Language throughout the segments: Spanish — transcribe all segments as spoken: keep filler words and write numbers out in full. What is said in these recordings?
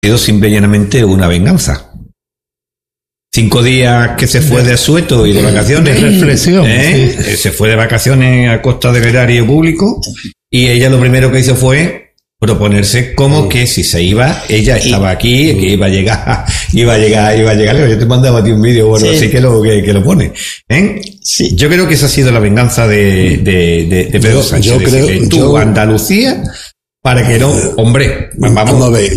Ha sido simple y llanamente una venganza. Cinco días que se fue de asueto y de vacaciones. De reflexión. ¿eh? Sí. Se fue de vacaciones a costa del erario público y ella lo primero que hizo fue proponerse como que si se iba, ella estaba aquí, que iba a llegar, iba a llegar, iba a llegar. Yo te mandaba a ti un vídeo, bueno, sí. así que lo, que, que lo pone. ¿eh? Sí. Yo creo que esa ha sido la venganza de, de, de, de Pedro yo, Sánchez. Yo creo, que tú, yo, Andalucía, para que no, hombre, vamos. Vamos a ver,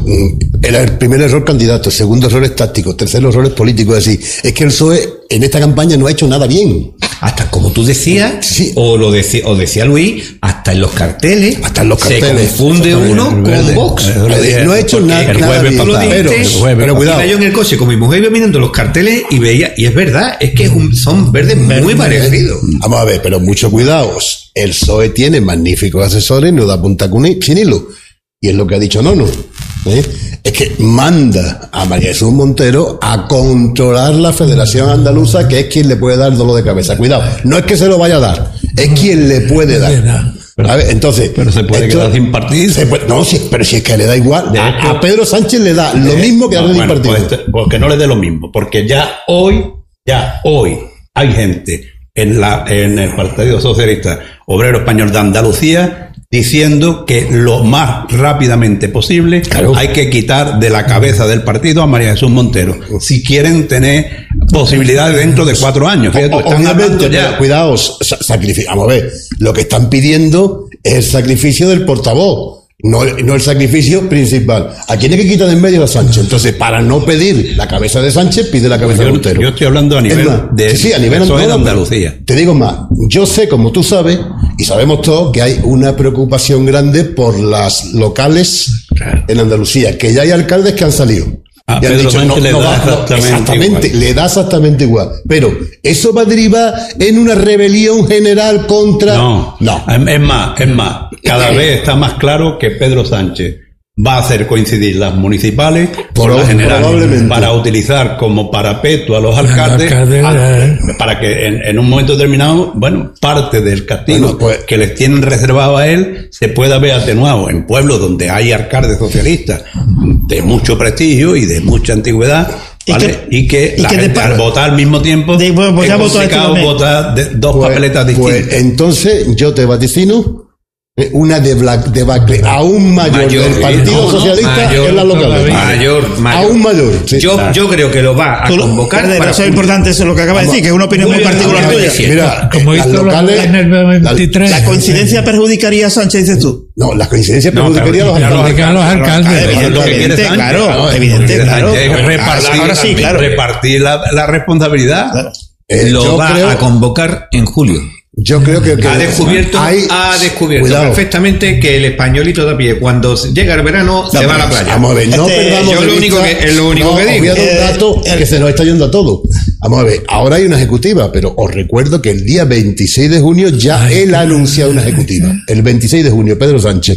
era el primer error candidato, segundo error es táctico, tercer error es político, es decir, es que el P S O E en esta campaña no ha hecho nada bien. Hasta como tú decías, sí. o lo decía, o decía Luis, hasta en los carteles, hasta en los carteles se confunde uno con verde, Vox. el verde, no ha hecho nada, el nada bien. Lo Pero, dijiste, pero cuidado. Iba yo en el coche con mi mujer, iba mirando los carteles y veía, y es verdad, es que es un, son verdes muy parecidos. Vamos a ver, pero mucho cuidado. El P S O E tiene magníficos asesores, no da punta sin hilo. Y es lo que ha dicho Nono. ¿eh? Es que manda a María Jesús Montero a controlar la Federación Andaluza, que es quien le puede dar dolor de cabeza. Cuidado, no es que se lo vaya a dar, es quien le puede dar. Pero, a ver, entonces, pero se puede esto, quedar sin partido. Se puede, no, sí, pero si es que le da igual. De A, hecho, a Pedro Sánchez le da lo mismo que a no, sin bueno, partido. Pues, porque no le dé lo mismo, porque ya hoy, ya hoy hay gente en la en el Partido Socialista Obrero Español de Andalucía diciendo que lo más rápidamente posible claro. hay que quitar de la cabeza del partido a María Jesús Montero, si quieren tener posibilidades dentro de cuatro años. Fíjate, están Obviamente, ya. pero cuidaos, sacrificio. Vamos a ver, lo que están pidiendo es el sacrificio del portavoz. No, no el sacrificio principal. ¿A quién hay que quitar de en medio a Sánchez? Entonces, para no pedir la cabeza de Sánchez, pide la cabeza yo, de Montero. Yo estoy hablando a nivel más, de, sí, sí, a nivel de de Andalucía. Te digo más, yo sé, como tú sabes, y sabemos todos, que hay una preocupación grande por las locales en Andalucía, que ya hay alcaldes que han salido. A y han Pedro dicho, Sánchez no, le no da va, exactamente, no, exactamente igual. le da exactamente igual. Pero, ¿eso va a derivar en una rebelión general contra...? No, no. Es más, es más, cada vez está más claro que Pedro Sánchez va a hacer coincidir las municipales Por, con las generales para utilizar como parapeto a los alcaldes, alcalde, a, eh. para que en, en un momento determinado, bueno, parte del castigo bueno, pues, que les tienen reservado a él se pueda ver atenuado en pueblos donde hay alcaldes socialistas de mucho prestigio y de mucha antigüedad. ¿Vale? Y que, y que la y que gente al votar al mismo tiempo de, bueno, pues es ya complicado votar de, dos pues, papeletas distintas. Pues entonces yo te vaticino una debacle aún mayor, mayor del Partido no, no, Socialista mayor, en la localidad. Mayor, mayor. Aún mayor. Sí. Yo, claro. yo creo que lo va a Tú, convocar. Para eso es importante eso lo que acaba de decir, que es una opinión muy, muy particular tuya. Mira, como las locales, en el veintitrés. La coincidencia perjudicaría a Sánchez, dices tú. No, las coincidencias no, perjudicaría claro, a los alcaldes. A los alcaldes. Evidentemente, claro, evidente, claro. Repartir, ahora sí, claro. Repartir la, la responsabilidad. Claro. Eh, lo va creo, a convocar en julio. Yo creo que, que ha descubierto, hay, ha descubierto perfectamente que el españolito de a pie, cuando llega el verano, no, se va a la playa. Vamos a ver, no este, perdamos yo de lo vista, único que, es lo único no, que digo. Voy a dar un dato eh, que se nos está yendo a todos. Vamos a ver, ahora hay una ejecutiva, pero os recuerdo que el día veintiséis de junio ya Ay, él ha anunciado una ejecutiva. El veintiséis de junio, Pedro Sánchez.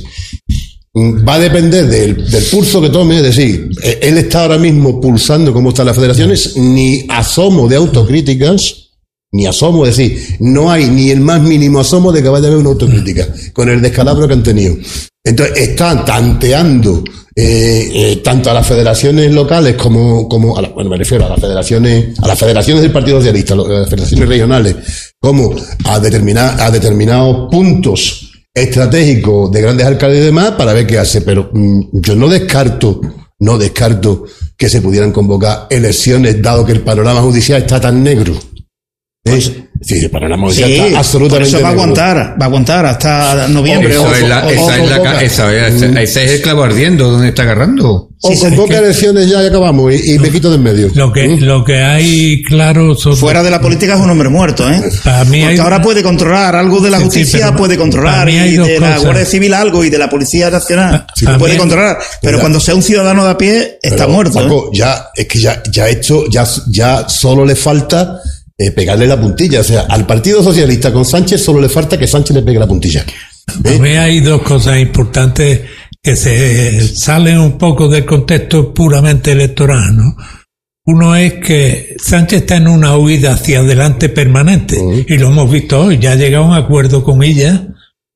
Va a depender del, del pulso que tome, es decir, él está ahora mismo pulsando cómo están las federaciones, ni asomo de autocríticas, ni asomo, es decir, no hay ni el más mínimo asomo de que vaya a haber una autocrítica, con el descalabro que han tenido. Entonces, están tanteando eh, eh, tanto a las federaciones locales como, como a la, bueno, me refiero a las federaciones, a las federaciones del Partido Socialista, a las federaciones regionales, como a determinar, a determinados puntos estratégicos de grandes alcaldes y demás, para ver qué hace. Pero mmm, yo no descarto, no descarto que se pudieran convocar elecciones, dado que el panorama judicial está tan negro. ¿Eh? Sí, el panorama judicial sí, está absolutamente por eso va a negro. aguantar, va a aguantar hasta noviembre. Eso o, es la, o, esa, o, es la, o, esa, esa, ese es el clavo ardiendo donde está agarrando. O sí, convoca es que, elecciones ya y acabamos y, y me quito de en medio. Lo que, ¿Mm? lo que hay claro sobre... Fuera de la política es un hombre muerto, ¿eh? Para mí Porque hay... ahora puede controlar algo de la sí, justicia, sí, puede controlar, y de cosas. la Guardia Civil algo, y de la Policía Nacional sí, puede mí... controlar. Pero ya. Cuando sea un ciudadano de a pie, está pero, muerto. Paco, ¿eh? ya, es que ya, ya esto, ya, ya solo le falta eh, pegarle la puntilla. O sea, al Partido Socialista con Sánchez solo le falta que Sánchez le pegue la puntilla. ¿Eh? A mí hay dos cosas importantes que se salen un poco del contexto puramente electoral, ¿no? Uno es que Sánchez está en una huida hacia adelante permanente, uh-huh. y lo hemos visto hoy, ya ha llegado a un acuerdo con ella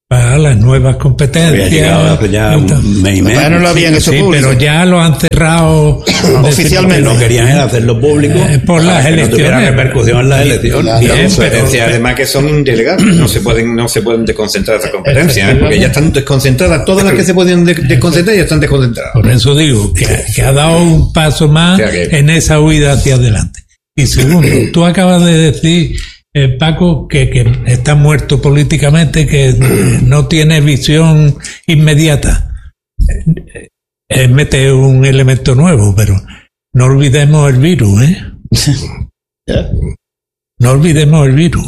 para las nuevas competencias. Había llegado hace ya un mes y medio. Ya no lo habían hecho Sí, público. pero ya lo han cerrado Oficialmente. No querían era hacerlo público Eh, por para las que no tuviera elecciones. repercusión en las elecciones. Claro. Bien, Bien, pero- pero además que son indelegables, no se pueden, no se pueden desconcentrar esas competencias, ¿eh? Porque ya están desconcentradas, todas las que se podían de- desconcentrar ya están desconcentradas. Por eso digo que, que ha dado un paso más O sea que- en esa huida hacia adelante. Y segundo, tú acabas de decir, eh, Paco, que, que está muerto políticamente, que eh, no tiene visión inmediata. Eh, eh, mete un elemento nuevo, pero no olvidemos el virus, ¿eh? No olvidemos el virus.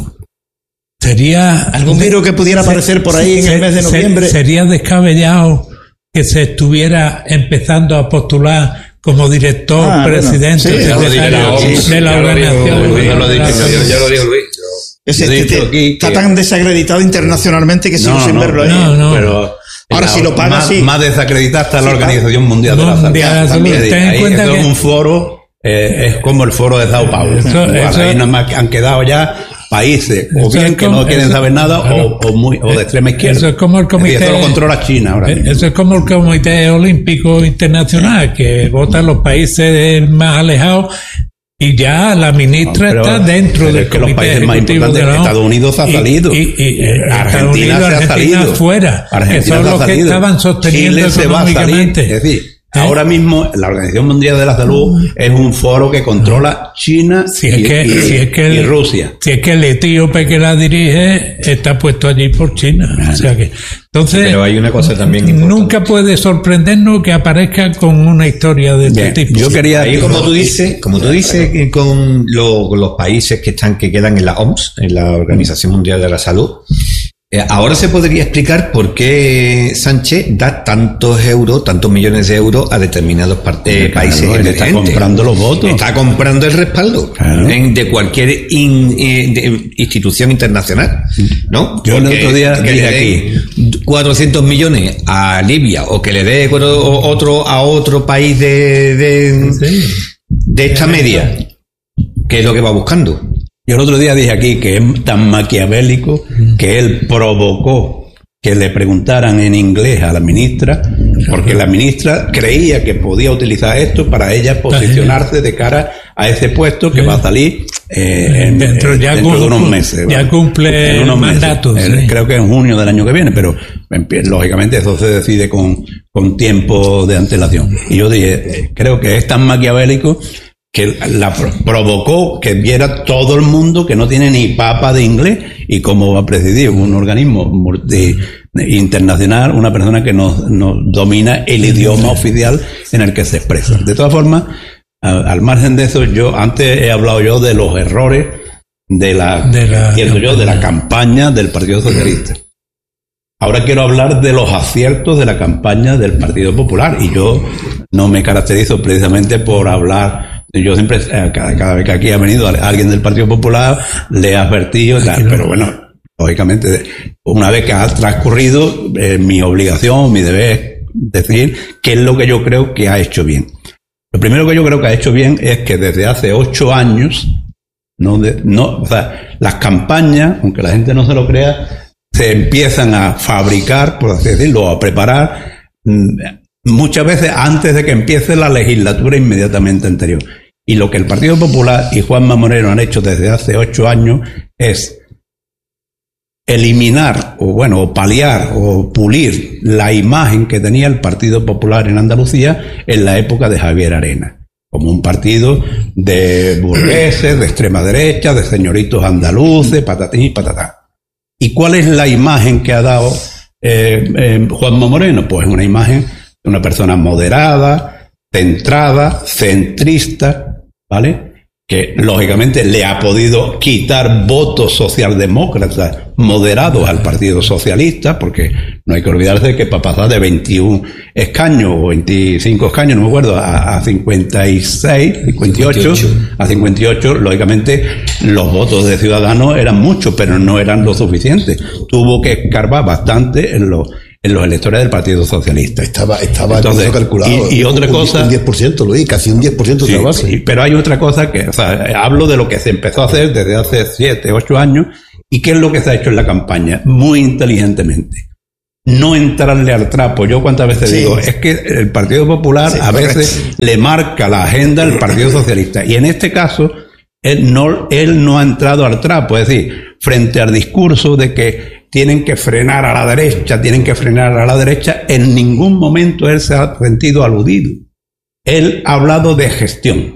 Sería... Algún virus que pudiera aparecer por ahí en el mes de Se- noviembre. Sería descabellado que se estuviera empezando a postular como director, Ah, bueno, presidente, sí, ya lo dice la secretario O M S, de la ya lo dijo organización. Luis, ya lo dijo, Mundial. ya lo dijo Luis. Ese- Yo he este- dicho aquí está que- tan desacreditado internacionalmente que sigo sin verlo ahí. no, no. Pero Ahora, la- si lo paga, más, sí. más desacreditada está la Sí, Organización Mundial de la Salud. Mundial de la Salud. También, Ten en ahí cuenta eso es que- un foro, eh, es como el foro de Sao Paulo. Eso- Igual, eso- ahí nada más que han quedado ya países, o Eso bien es que como- no quieren eso- saber nada, claro. o, o muy, o de extrema izquierda. Eso es como el comité- Es decir, esto lo controla China ahora Eh, mismo. Eso es como el Comité Olímpico Internacional, que votan los países más alejados y ya la ministra Pero- está dentro pero del es que los Comité países más Ejecutivo importantes, de la O N U. Estados Unidos ha Y- salido. Y, y, eh, Argentina Estados Unidos, se ha Argentina salido. fuera, Argentina que son se ha los que salido. estaban sosteniendo Chile se va a salir. económicamente. Es decir, ¿Eh? ahora mismo la Organización Mundial de la Salud es un foro que controla China Si y, es que, y- si es que y el, Rusia. Si es que el etíope que la dirige está puesto allí por China. O sea que, entonces, Pero hay una cosa también importante. nunca puede sorprendernos que aparezca con una historia de este Bien, tipo. yo quería Ahí, como tú dices, como tú dices, que con lo- con los países que están, que quedan en la O M S, en la Organización Mundial de la Salud, eh, ahora se podría explicar por qué Sánchez da tantos euros, tantos millones de euros a determinados par- eh, Claro, países él está emergentes. comprando los votos. Está comprando el respaldo Claro. en- de cualquier in- eh, de- institución internacional, ¿no? Yo el Porque otro día que dije le den cuatrocientos millones a Libia o que le dé cuatro- otro a otro país de, de, Sí. de esta media, que es lo que va buscando. Yo el otro día dije aquí que es tan maquiavélico que él provocó que le preguntaran en inglés a la ministra, porque la ministra creía que podía utilizar esto para ella posicionarse de cara a ese puesto que va a salir eh, en- Dentro en- ya dentro de cum- unos meses. ya ¿vale? cumple En unos el meses. mandato, Eh, sí. Creo que en junio del año que viene, pero empie- lógicamente eso se decide con, con tiempo de antelación. Y yo dije, eh, creo que es tan maquiavélico que la pro- provocó que viera todo el mundo que no tiene ni papa de inglés y cómo va a presidir un organismo multi- internacional una persona que no, no domina el idioma oficial en el que se expresa. De todas formas, a- al margen de eso, yo antes he hablado yo de los errores de la, De la entiendo yo, de la campaña. campaña del Partido Socialista. Ahora quiero hablar de los aciertos de la campaña del Partido Popular y yo no me caracterizo precisamente por hablar, yo siempre, eh, cada, cada vez que aquí ha venido alguien del Partido Popular, le he advertido, y tal, pero bueno, lógicamente, una vez que ha transcurrido, eh, mi obligación, mi deber es decir qué es lo que yo creo que ha hecho bien. Lo primero que yo creo que ha hecho bien es que desde hace ocho años, no, de- no, o sea, las campañas, aunque la gente no se lo crea, se empiezan a fabricar, por así decirlo, a preparar mm, muchas veces antes de que empiece la legislatura inmediatamente anterior. Y lo que el Partido Popular y Juanma Moreno han hecho desde hace ocho años es eliminar, o bueno, o paliar, o pulir la imagen que tenía el Partido Popular en Andalucía en la época de Javier Arena, como un partido de burgueses, de extrema derecha, de señoritos andaluces, patatín y patatán. ¿Y cuál es la imagen que ha dado eh, eh, Juanma Moreno? Pues una imagen de una persona moderada, centrada, centrista, ¿vale? Que lógicamente le ha podido quitar votos socialdemócratas moderados al Partido Socialista, porque no hay que olvidarse que para pasar de veintiún escaños o veinticinco escaños, no me acuerdo, a, a cincuenta y seis, cincuenta y ocho, a cincuenta y ocho, lógicamente los votos de Ciudadanos eran muchos, pero no eran lo suficiente. Tuvo que escarbar bastante en los en los electores del Partido Socialista. Estaba, estaba Entonces, incluso calculado. y- y otra un, cosa- Un diez por ciento, Luis, casi un diez por ciento de Sí, la base. sí, pero hay otra cosa que, o sea, hablo de lo que se empezó a hacer desde hace siete, ocho años, y qué es lo que se ha hecho en la campaña, muy inteligentemente. no entrarle al trapo. Yo cuántas veces Sí. digo, es que el Partido Popular Sí, a correcto. veces le marca la agenda al Partido Socialista. Y en este caso, él no, él no ha entrado al trapo. Es decir, frente al discurso de que tienen que frenar a la derecha, tienen que frenar a la derecha, en ningún momento él se ha sentido aludido. Él ha hablado de gestión.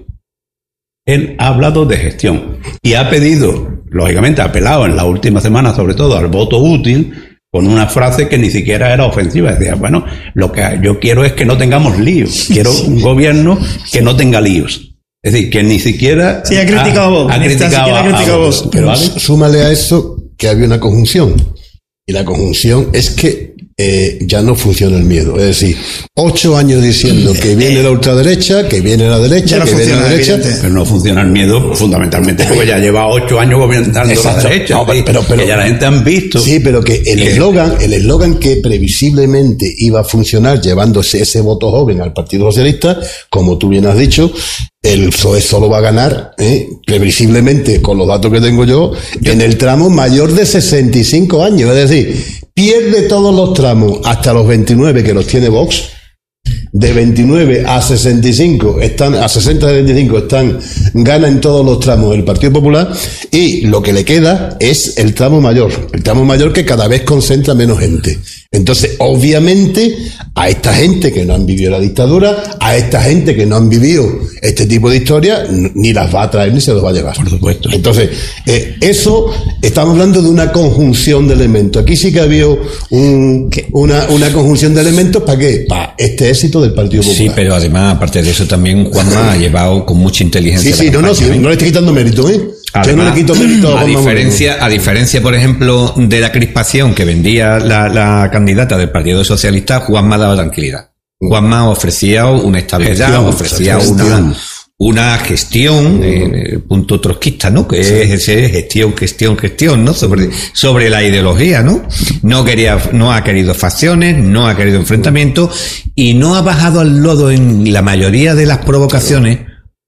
Él ha hablado de gestión. Y ha pedido, lógicamente, ha apelado en la última semana, sobre todo, al voto útil, con una frase que ni siquiera era ofensiva. Decía, bueno, lo que yo quiero es que no tengamos líos. Quiero un gobierno que no tenga líos. Es decir, que ni siquiera... Sí, ha criticado a Vox. Ha Ni tan criticado siquiera a, ha criticado a a Vox. Vox. Pero ¿vale? Súmale a eso que había una conjunción. Y la conjunción es que eh, ya no funciona el miedo. Es decir, ocho años diciendo que viene la ultraderecha, que viene la derecha, Ya no que viene la funciona, derecha. evidente. Pero no funciona el miedo fundamentalmente porque ya lleva ocho años gobernando Exacto. la derecha. No, pero- pero- pero- que ya la gente han visto. Sí, pero que el que- eslogan, el eslogan que previsiblemente iba a funcionar llevándose ese voto joven al Partido Socialista, como tú bien has dicho, el P S O E solo va a ganar, ¿eh? previsiblemente, con los datos que tengo yo, en el tramo mayor de sesenta y cinco años. Es decir, pierde todos los tramos hasta los veintinueve que los tiene Vox. De veintinueve a sesenta y cinco están, a sesenta a setenta y cinco están, gana en todos los tramos el Partido Popular, y lo que le queda es el tramo mayor, el tramo mayor que cada vez concentra menos gente. Entonces, obviamente, a esta gente que no han vivido la dictadura, a esta gente que no han vivido este tipo de historias, n- ni las va a traer ni se los va a llevar. Por supuesto. Entonces, eh, eso, estamos hablando de una conjunción de elementos. Aquí sí que había un, una, una conjunción de elementos, ¿para qué? Para este éxito del Partido Popular. Sí, pero además, aparte de eso, también Juanma ha llevado con mucha inteligencia. Sí, sí, la no, no, sí, campaña, ¿eh? no le estoy quitando mérito, ¿eh? Yo no Además, le quito mérito a a Juanma diferencia, a diferencia, por ejemplo, de la crispación que vendía la, la candidata del Partido Socialista, Juanma daba tranquilidad. Juanma ofrecía una estabilidad, Gestión, ofrecía gestión. una, una gestión, eh, punto trotskista, ¿no? Que es ese gestión, gestión, gestión, ¿no? Sobre, sobre la ideología, ¿no? No quería, no ha querido facciones, no ha querido enfrentamientos y no ha bajado al lodo en la mayoría de las provocaciones.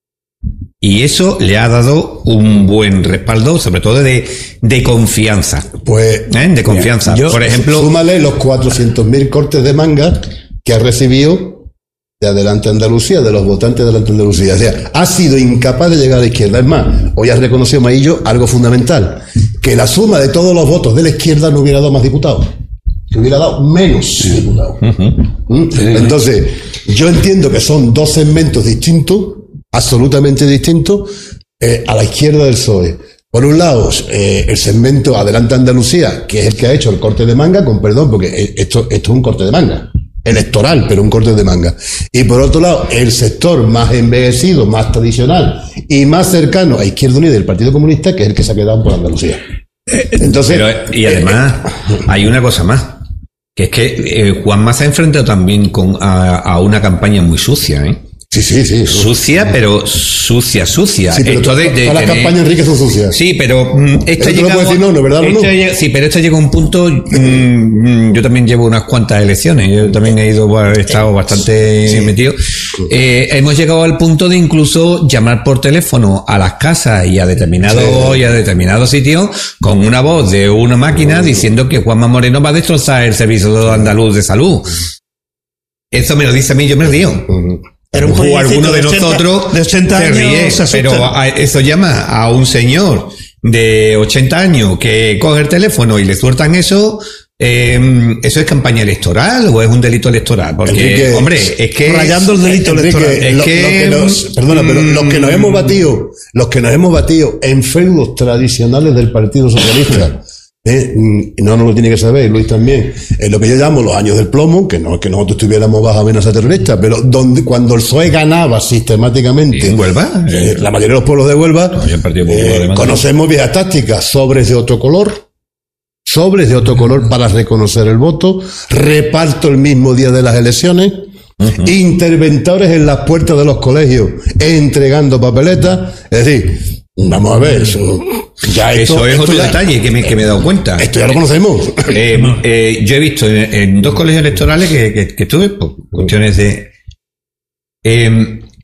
Y eso le ha dado un buen respaldo, sobre todo de, de confianza. Pues, ¿eh? De confianza. yo- Por ejemplo, súmale los cuatrocientos mil cortes de manga que ha recibido de Adelante Andalucía, de los votantes de Adelante Andalucía. O sea, ha sido incapaz de llegar a la izquierda. Es más, hoy ha reconocido Maillo algo fundamental, que la suma de todos los votos de la izquierda no hubiera dado más diputados, que hubiera dado menos diputados. ¿Mm? Entonces, yo entiendo que son dos segmentos distintos, absolutamente distintos, eh, a la izquierda del P S O E. Por un lado, eh, el segmento Adelante Andalucía, que es el que ha hecho el corte de manga, con perdón, porque esto, esto es un corte de manga, electoral, pero un corte de manga. Y por otro lado, el sector más envejecido, más tradicional y más cercano a Izquierda Unida y el Partido Comunista, que es el que se ha quedado por Andalucía. Entonces, pero, y además, hay una cosa más, que es que eh, Juanma se ha enfrentado también con, a, a una campaña muy sucia, ¿eh? sí, sí, sí. Sucia, pero sucia, sucia. Sí, pero Esto de- to- de todas las tener- campañas Enrique son sucias. Sí, pero mm, esto Eso ha te lo llegado, puedo decir, no, no, ¿verdad, esto Bruno? ha llegado- sí, pero esto llega a un punto. mm, mm, yo también llevo unas cuantas elecciones. Yo también he ido, he estado bastante metido. Eh, hemos llegado al punto de incluso llamar por teléfono a las casas y a determinados y a determinados sitios con una voz de una máquina diciendo que Juanma Moreno va a destrozar el servicio andaluz de salud. Eso me lo dice a mí, yo me río. Pero un o jovencito alguno de de ochenta nosotros de ochenta se años ríe, se asusta. pero a- eso llama a un señor de ochenta años que coge el teléfono y le sueltan eso. eh, ¿Eso es campaña electoral o es un delito electoral? Porque, Enrique, hombre, es que... rayando el delito Enrique, electoral. Es lo- que, lo que nos- perdona, pero los que nos hemos batido, los que nos hemos batido en feudos tradicionales del Partido Socialista, eh, mm, no nos lo tiene que saber, y Luis también, en lo que yo llamo los años del plomo, que no es que nosotros estuviéramos bajo amenaza terrorista, pero donde cuando el P S O E ganaba sistemáticamente ¿En Huelva? eh, la mayoría de los pueblos de Huelva, y el Partido Popular eh, de Madrid. conocemos viejas tácticas, sobres de otro color, sobres de otro color para reconocer el voto, reparto el mismo día de las elecciones, interventores en las puertas de los colegios entregando papeletas, es decir, vamos a ver, eso, ya esto, Eso es esto otro ya- detalle que me, que me he dado cuenta. Esto ya lo conocemos. Eh, eh, yo he visto en, en dos colegios electorales que, que, que estuve por cuestiones de... eh,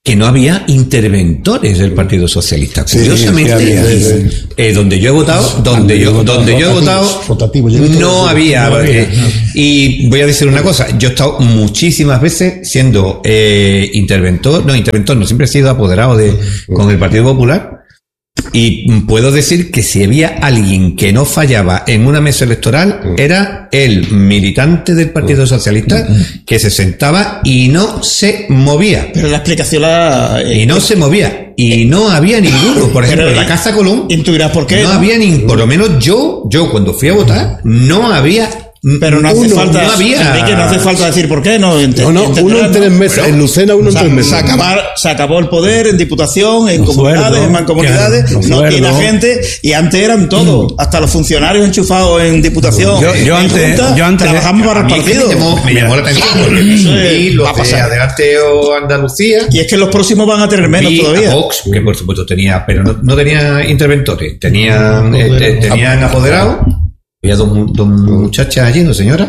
que no había interventores del Partido Socialista. Sí, Curiosamente, sí, sí, sí, sí. Eh, donde yo he votado, donde yo, donde yo he votado, Rotativo, yo he visto no rotativo. había. No había, eh, no. Y voy a decir una cosa, yo he estado muchísimas veces siendo eh, interventor, no, interventor, no, siempre he sido apoderado de con el Partido Popular. Y puedo decir que si había alguien que no fallaba en una mesa electoral, era el militante del Partido Socialista que se sentaba y no se movía. Pero la explicación la... eh, Y no se movía. Y no había ninguno. Por ejemplo, en la Casa Colón, intuirás por qué. no había ni, por lo menos yo, yo cuando fui a votar, no había. Pero no hace uno, falta, no había. Enrique, no hace falta decir por qué, no. ente- No, no, uno entenderás, en tres ¿no? meses, Bueno, en Lucena uno en se, tres meses. se, acabar- se acabó el poder en diputación, en Los comunidades, sueldos, en mancomunidades, claro, los no tiene sueldos. gente, y antes eran todos, hasta los funcionarios enchufados en diputación. Yo- yo en antes- junta, yo antes- trabajamos para A el mí es que partido. me llamó, me llamó la atención porque Eso vi es- los va a de pasar. Adelante o Andalucía. Y es que los próximos van a tener menos Vi todavía. a Vox, que por supuesto tenía, pero no, no tenía interventores, tenían, eh, te- tenían apoderados. Había dos, mu- dos muchachas allí, dos señoras.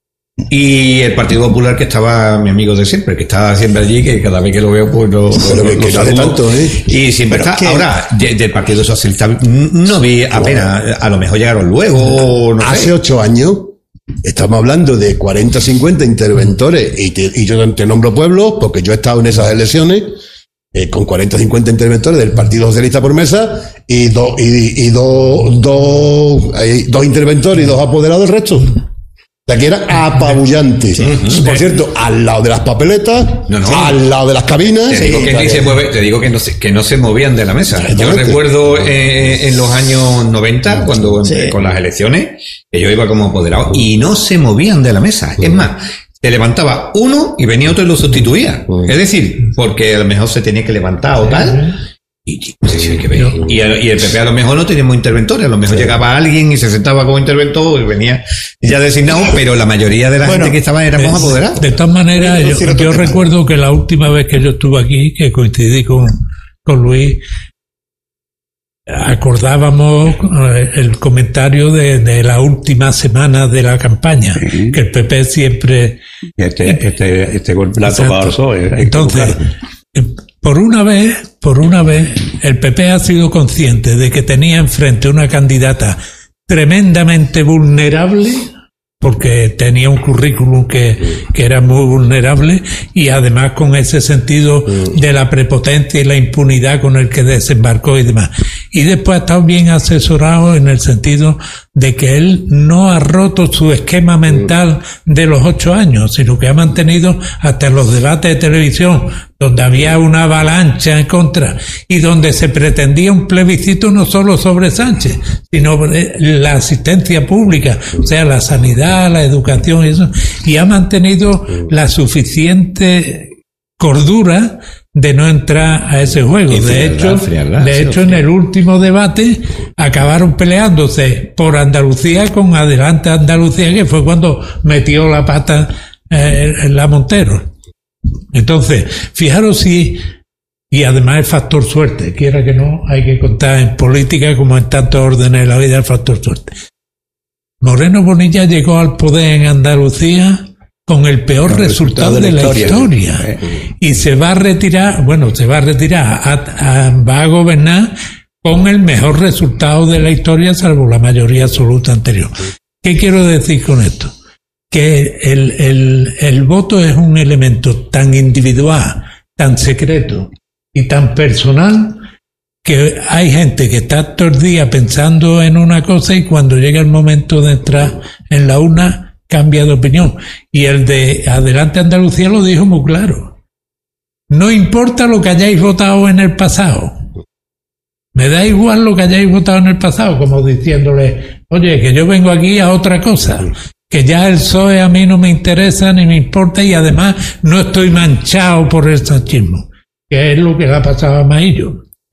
Y el Partido Popular, que estaba mi amigo de siempre, que estaba siempre allí, que cada vez que lo veo, pues lo, Pero lo- que- lo que no hace saludo. tanto, ¿eh? Y siempre Pero está. es que- Ahora, de- del Partido Socialista no vi apenas, a lo mejor llegaron luego, no Hace sé. ocho años estamos hablando de cuarenta, cincuenta interventores y, te- y yo te nombro pueblos porque yo he estado en esas elecciones eh, con cuarenta, cincuenta interventores del Partido Socialista por mesa y dos y, y dos dos eh, dos interventores y dos apoderados del resto. O sea que era apabullante. Por cierto, al lado de las papeletas, No, no. al lado de las cabinas. Te digo Sí, que, claro. ni se mueve, te digo que no se, que no se movían de la mesa. Yo Exactamente. recuerdo eh, en los años noventa, cuando Sí. eh, con las elecciones, que yo iba como apoderado, y no se movían de la mesa. Es más, se levantaba uno y venía otro y lo sustituía. Es decir, porque a lo mejor se tenía que levantar o tal. Y, y, pues, sí, hay que ver. y, a- y el P P a lo mejor no teníamos interventores, a lo mejor llegaba alguien y se sentaba como interventor y venía ya designado, pero la mayoría de la Bueno, gente que estaba éramos De, apoderados. de todas maneras, Quiero yo, decir otro yo tema. recuerdo que la última vez que yo estuve aquí, que coincidí con, con Luis, acordábamos eh, el comentario de, de la última semana de la campaña, Sí. que el P P siempre... Este, este, este golpe la ha Exacto. tocado el P S O E, hay que Entonces, buscarlo. eh, por una vez, por una vez, el P P ha sido consciente de que tenía enfrente una candidata tremendamente vulnerable, porque tenía un currículum que, que era muy vulnerable, y además con ese sentido de la prepotencia y la impunidad con el que desembarcó y demás. Y después ha estado bien asesorado en el sentido de que él no ha roto su esquema mental de los ocho años, sino que ha mantenido hasta los debates de televisión, donde había una avalancha en contra y donde se pretendía un plebiscito no solo sobre Sánchez, sino sobre la asistencia pública, o sea, la sanidad, la educación y eso, y ha mantenido la suficiente cordura de no entrar a ese juego. Y De frialdad, hecho, frialdad, de sí, hecho en el último debate acabaron peleándose por Andalucía con Adelante Andalucía, que fue cuando metió la pata eh, en la Montero. Entonces, fijaros si, y además el factor suerte, quiera que no, hay que contar en política como en tantos órdenes de la vida el factor suerte. Moreno Bonilla llegó al poder en Andalucía con el peor El resultado de la historia, Eh, y se va a retirar, bueno, se va a retirar, a, a- va a gobernar con el mejor resultado de la historia, salvo la mayoría absoluta anterior. ¿Qué quiero decir con esto? Que el, el, el voto es un elemento tan individual, tan secreto y tan personal, que hay gente que está todo el día pensando en una cosa y cuando llega el momento de entrar en la urna cambia de opinión. Y el de Adelante Andalucía lo dijo muy claro. No importa lo que hayáis votado en el pasado. Me da igual lo que hayáis votado en el pasado, como diciéndole, oye, que yo vengo aquí a otra cosa, que ya el P S O E a mí no me interesa ni me importa y además no estoy manchado por el sanchismo, que es lo que le ha pasado a Maillo.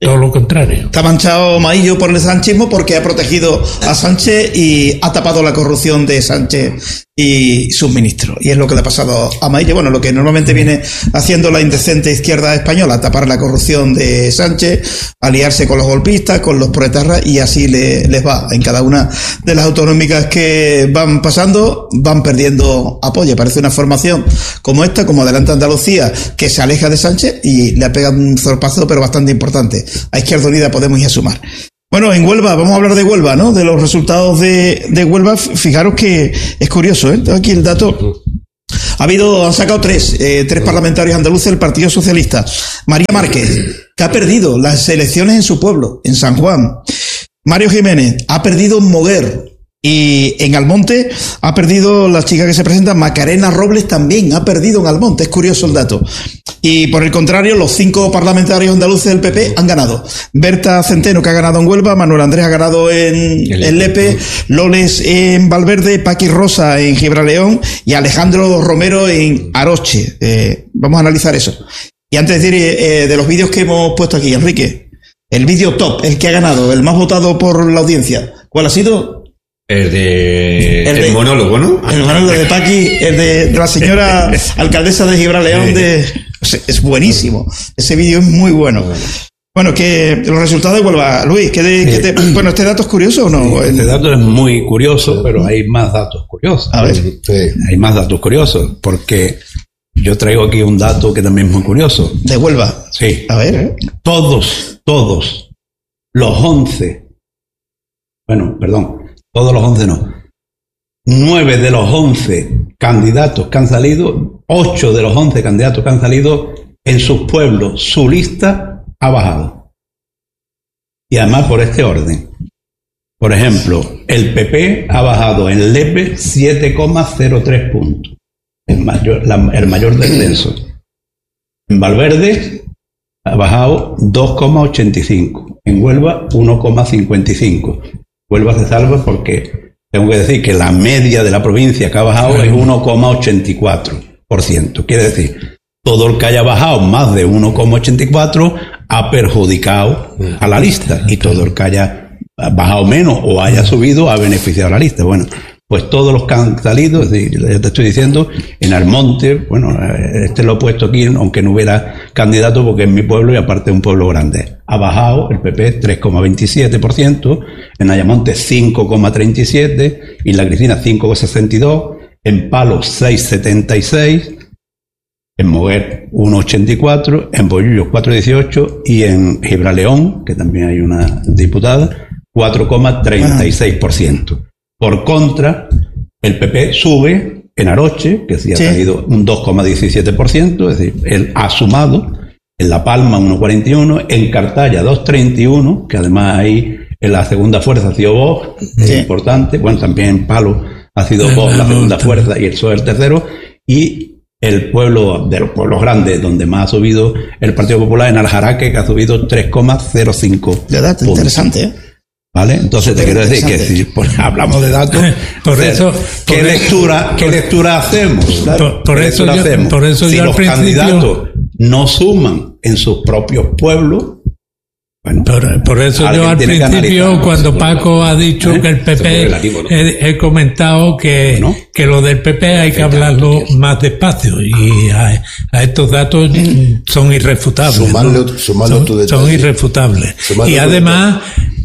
todo lo contrario. Está manchado Maillo por el sanchismo porque ha protegido a Sánchez y ha tapado la corrupción de Sánchez y sus ministros. Y es lo que le ha pasado a Maillo. Bueno, lo que normalmente viene haciendo la indecente izquierda española, tapar la corrupción de Sánchez, aliarse con los golpistas, con los proetarras, y así le, les va. En cada una de las autonómicas que van pasando, van perdiendo apoyo. Parece una formación como esta, como Adelante Andalucía, que se aleja de Sánchez y le ha pegado un zorpazo, pero bastante importante. A Izquierda Unida Podemos y a Sumar. Bueno, en Huelva, vamos a hablar de Huelva, ¿no? De los resultados de, de Huelva. Fijaros que es curioso, ¿eh? Tengo aquí el dato. Ha habido, han sacado tres, eh, tres parlamentarios andaluces del Partido Socialista. María Márquez, que ha perdido las elecciones en su pueblo, en San Juan. Mario Jiménez ha perdido en Moguer. Y en Almonte ha perdido la chica que se presenta, Macarena Robles, también ha perdido en Almonte. Es curioso el dato. Y por el contrario, los cinco parlamentarios andaluces del P P han ganado. Berta Centeno, que ha ganado en Huelva, Manuel Andrés ha ganado en, en Lepe, Loles en Valverde, Paqui Rosa en Gibraleón y Alejandro Romero en Aroche. Eh, vamos a analizar eso. Y antes de decir eh, de los vídeos que hemos puesto aquí, Enrique, el vídeo top, el que ha ganado, el más votado por la audiencia, ¿cuál ha sido? El de el, de, el monólogo, ¿no? El monólogo de Paqui, el de, de la señora alcaldesa de Gibraleón, de, es buenísimo. Ese vídeo es muy bueno. Bueno, que los resultados de Huelva, Luis, ¿qué de, qué te, bueno, ¿este dato es curioso o no? Sí, este dato es muy curioso, pero hay más datos curiosos. A ver. Sí. Hay más datos curiosos, porque yo traigo aquí un dato que también es muy curioso. ¿De Huelva? Sí. A ver. ¿eh? Todos, todos, los once, bueno, perdón, todos los once no. Nueve de los once candidatos que han salido, ocho de los once candidatos que han salido, en sus pueblos, su lista ha bajado. Y además por este orden. Por ejemplo, el P P ha bajado en Lepe siete coma cero tres puntos. El mayor, la, el mayor descenso. En Valverde ha bajado dos coma ochenta y cinco. En Huelva, uno coma cincuenta y cinco. Huelva se salva porque tengo que decir que la media de la provincia que ha bajado es uno coma ochenta y cuatro por ciento. Quiere decir, todo el que haya bajado más de uno coma ochenta y cuatro ha perjudicado a la lista, y todo el que haya bajado menos o haya subido ha beneficiado a la lista. Bueno, pues todos los que han salido, es decir, te estoy diciendo, en Almonte, bueno, este lo he puesto aquí, aunque no hubiera candidato porque es mi pueblo y aparte es un pueblo grande. Ha bajado el P P tres coma veintisiete por ciento, en Ayamonte cinco coma treinta y siete por ciento, y en La Cristina cinco coma sesenta y dos por ciento, en Palos seis coma setenta y seis por ciento, en Moguer uno coma ochenta y cuatro por ciento, en Bollullos cuatro coma dieciocho por ciento y en Gibraleón, que también hay una diputada, cuatro coma treinta y seis por ciento. Por contra, el P P sube en Aroche, que sí ha salido un dos coma diecisiete por ciento, es decir, él ha sumado, en La Palma uno coma cuarenta y uno por ciento, en Cartaya dos coma treinta y uno por ciento, que además ahí en la segunda fuerza ha sido Vox, sí. Es importante, bueno, también en Palo ha sido Vox la segunda fuerza y el P S O E el tercero, y el pueblo de los pueblos grandes donde más ha subido el Partido Popular, en Aljaraque, que ha subido tres coma cero cinco puntos. Interesante, ¿eh? ¿Vale? Entonces te quiero decir que si pues, hablamos de datos, por o sea, eso, ¿qué por lectura, eso, qué por, lectura hacemos? Claro, por, por ¿qué eso lectura yo, hacemos? por eso si yo los al candidatos no suman en sus propios pueblos, bueno, por, por eso yo al principio, cuando Paco ha dicho ¿eh? que el P P, relativo, ¿no? he, he comentado que, ¿no? que lo del P P hay que hablarlo más despacio, y a, a estos datos son irrefutables. Sumarlo, ¿no? sumarlo son, tu detalle. son irrefutables. Sumarlo y además,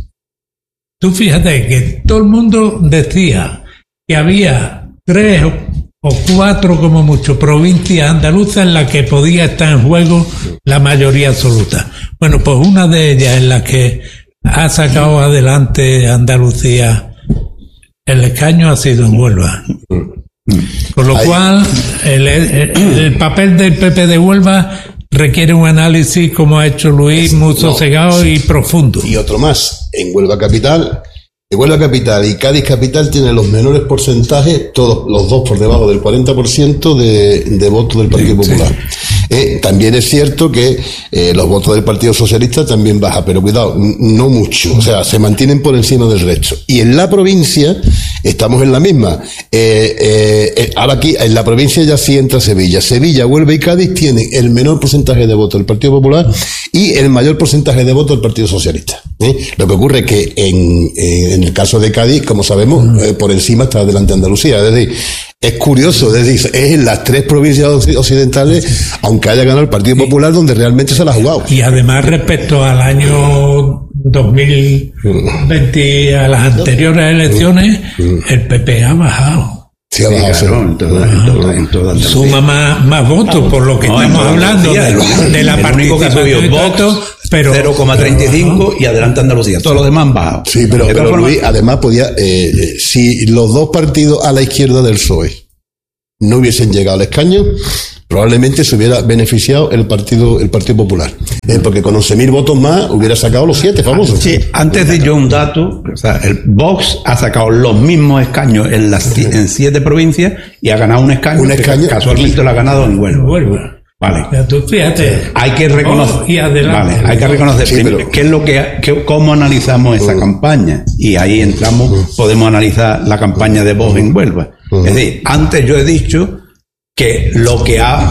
tú fíjate que todo el mundo decía que había tres o cuatro como mucho provincias andaluzas en las que podía estar en juego la mayoría absoluta. Bueno, pues una de ellas en la que ha sacado adelante Andalucía el escaño ha sido en Huelva. Con lo cual el, el, el papel del P P de Huelva requiere un análisis, como ha hecho Luis, muy sosegado no, y profundo. Y otro más, en Huelva Capital, en Huelva Capital y Cádiz Capital tienen los menores porcentajes, todos los dos por debajo del cuarenta por ciento de, de votos del Partido sí, Popular. Sí. Eh, también es cierto que eh, los votos del Partido Socialista también bajan, pero cuidado, no mucho, o sea, se mantienen por encima del resto. Y en la provincia, estamos en la misma. Eh, eh, eh, ahora aquí, en la provincia ya sí entra Sevilla. Sevilla, Huelva y Cádiz tienen el menor porcentaje de votos del Partido Popular y el mayor porcentaje de votos del Partido Socialista. ¿eh? Lo que ocurre es que en, eh, en el caso de Cádiz, como sabemos, eh, por encima está delante Andalucía. Es decir, es curioso, es decir, es en las tres provincias occidentales, aunque haya ganado el Partido Popular, donde realmente se la ha jugado. Y además, respecto al año dos mil veinte, a las anteriores elecciones, el P P ha bajado. Sí, ha bajado, Sí, claro, en toda- en toda- en toda Andalucía. Suma más, más votos, por lo que No, en estamos toda hablando de, Andalucía, de la el único que ha participación subido y Vox, todo, pero cero coma treinta y cinco y adelante Andalucía. Todos los demás han bajado. Sí, pero, De todas pero formas, Luis, además podía, eh, eh, si los dos partidos a la izquierda del P S O E no hubiesen llegado al escaño, probablemente se hubiera beneficiado el partido el Partido Popular. Eh, porque con once mil votos más hubiera sacado los siete famosos. Sí, Antes de yo un dato, o sea, el Vox ha sacado los mismos escaños en las ci- en siete provincias y ha ganado un escaño, Un que escaño casualmente lo ha ganado en Huelva. Huelva. Vale. Ya tú fíjate. Hay que reconocer, Oh, y adelante. vale, hay que reconocer Sí, primero pero- qué es lo que, qué- cómo analizamos esa campaña y ahí entramos, podemos analizar la campaña de Vox en Huelva. Es decir, antes yo he dicho que lo que ha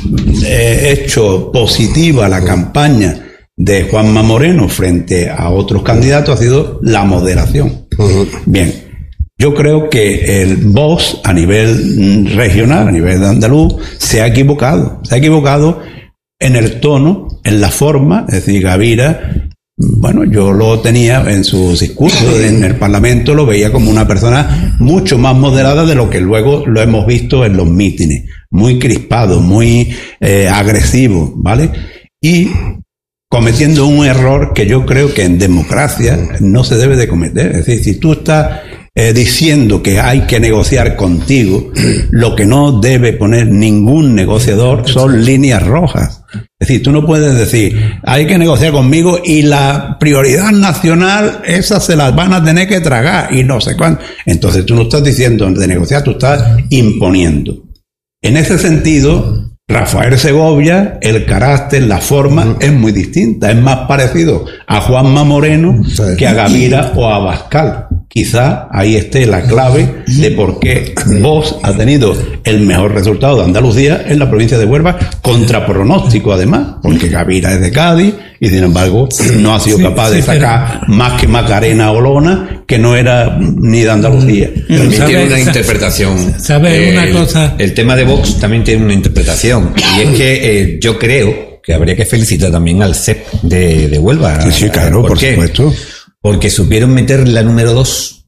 eh, hecho positiva la campaña de Juanma Moreno frente a otros candidatos ha sido la moderación. Bien, yo creo que el Vox a nivel mm, regional, a nivel de andaluz, se ha equivocado. Se ha equivocado en el tono, en la forma. Es decir, Gavira, bueno, yo lo tenía en sus discursos en el Parlamento, lo veía como una persona mucho más moderada de lo que luego lo hemos visto en los mítines. Muy crispado, muy eh, agresivo, ¿vale? Y cometiendo un error que yo creo que en democracia no se debe de cometer. Es decir, si tú estás eh, diciendo que hay que negociar contigo, lo que no debe poner ningún negociador son líneas rojas. Es decir, tú no puedes decir, hay que negociar conmigo y la prioridad nacional, esas se las van a tener que tragar y no sé cuánto. Entonces tú no estás diciendo de negociar, tú estás imponiendo. En ese sentido, Rafael Segovia, el carácter, la forma es muy distinta, es más parecido a Juanma Moreno que a Gavira o a Abascal. Quizá ahí esté la clave de por qué Vox ha tenido el mejor resultado de Andalucía en la provincia de Huelva, contra pronóstico además, porque Gavira es de Cádiz y sin embargo no ha sido Sí, capaz sí, de sacar pero- más que Macarena Olona, que no era ni de Andalucía. También ¿Sabes? tiene una Sa- interpretación. ¿sabes una El- cosa? El tema de Vox también tiene una interpretación. Y es que eh, yo creo que habría que felicitar también al C E P de, de Huelva. Sí, sí, claro, por qué? supuesto. Porque supieron meter la número dos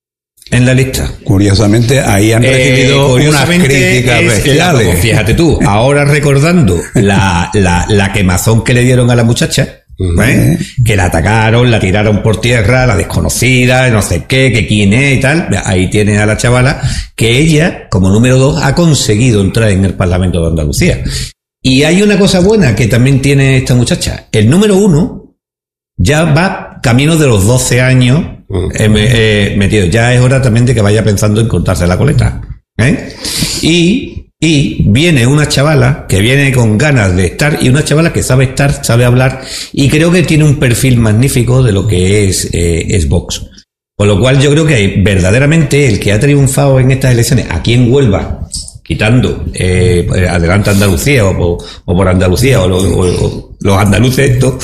en la lista. Curiosamente, ahí han recibido Eh, unas curiosamente críticas es la- bestiales. fíjate tú, ahora recordando la, la, la quemazón que le dieron a la muchacha, ¿eh? Que la atacaron, la tiraron por tierra, la desconocida, no sé qué, que quién es y tal. Ahí tiene a la chavala que ella, como número dos, ha conseguido entrar en el Parlamento de Andalucía. Y hay una cosa buena que también tiene esta muchacha. El número uno ya va camino de los doce años eh, me- eh, metido. Ya es hora también de que vaya pensando en cortarse la coleta. ¿eh? Y, y viene una chavala que viene con ganas de estar, y una chavala que sabe estar, sabe hablar, y creo que tiene un perfil magnífico de lo que es, eh, es Vox. Con lo cual yo creo que verdaderamente el que ha triunfado en estas elecciones aquí en Huelva, quitando eh, adelante Andalucía o, por- o por Andalucía o, lo- o- o los andaluces estos,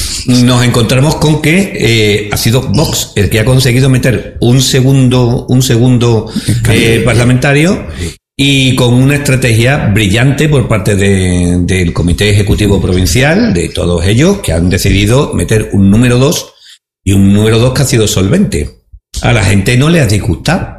nos encontramos con que eh, ha sido Vox el que ha conseguido meter un segundo un segundo eh, parlamentario, y con una estrategia brillante por parte de- del Comité Ejecutivo Provincial, de todos ellos, que han decidido meter un número dos, y un número dos que ha sido solvente. A la gente no le ha disgustado,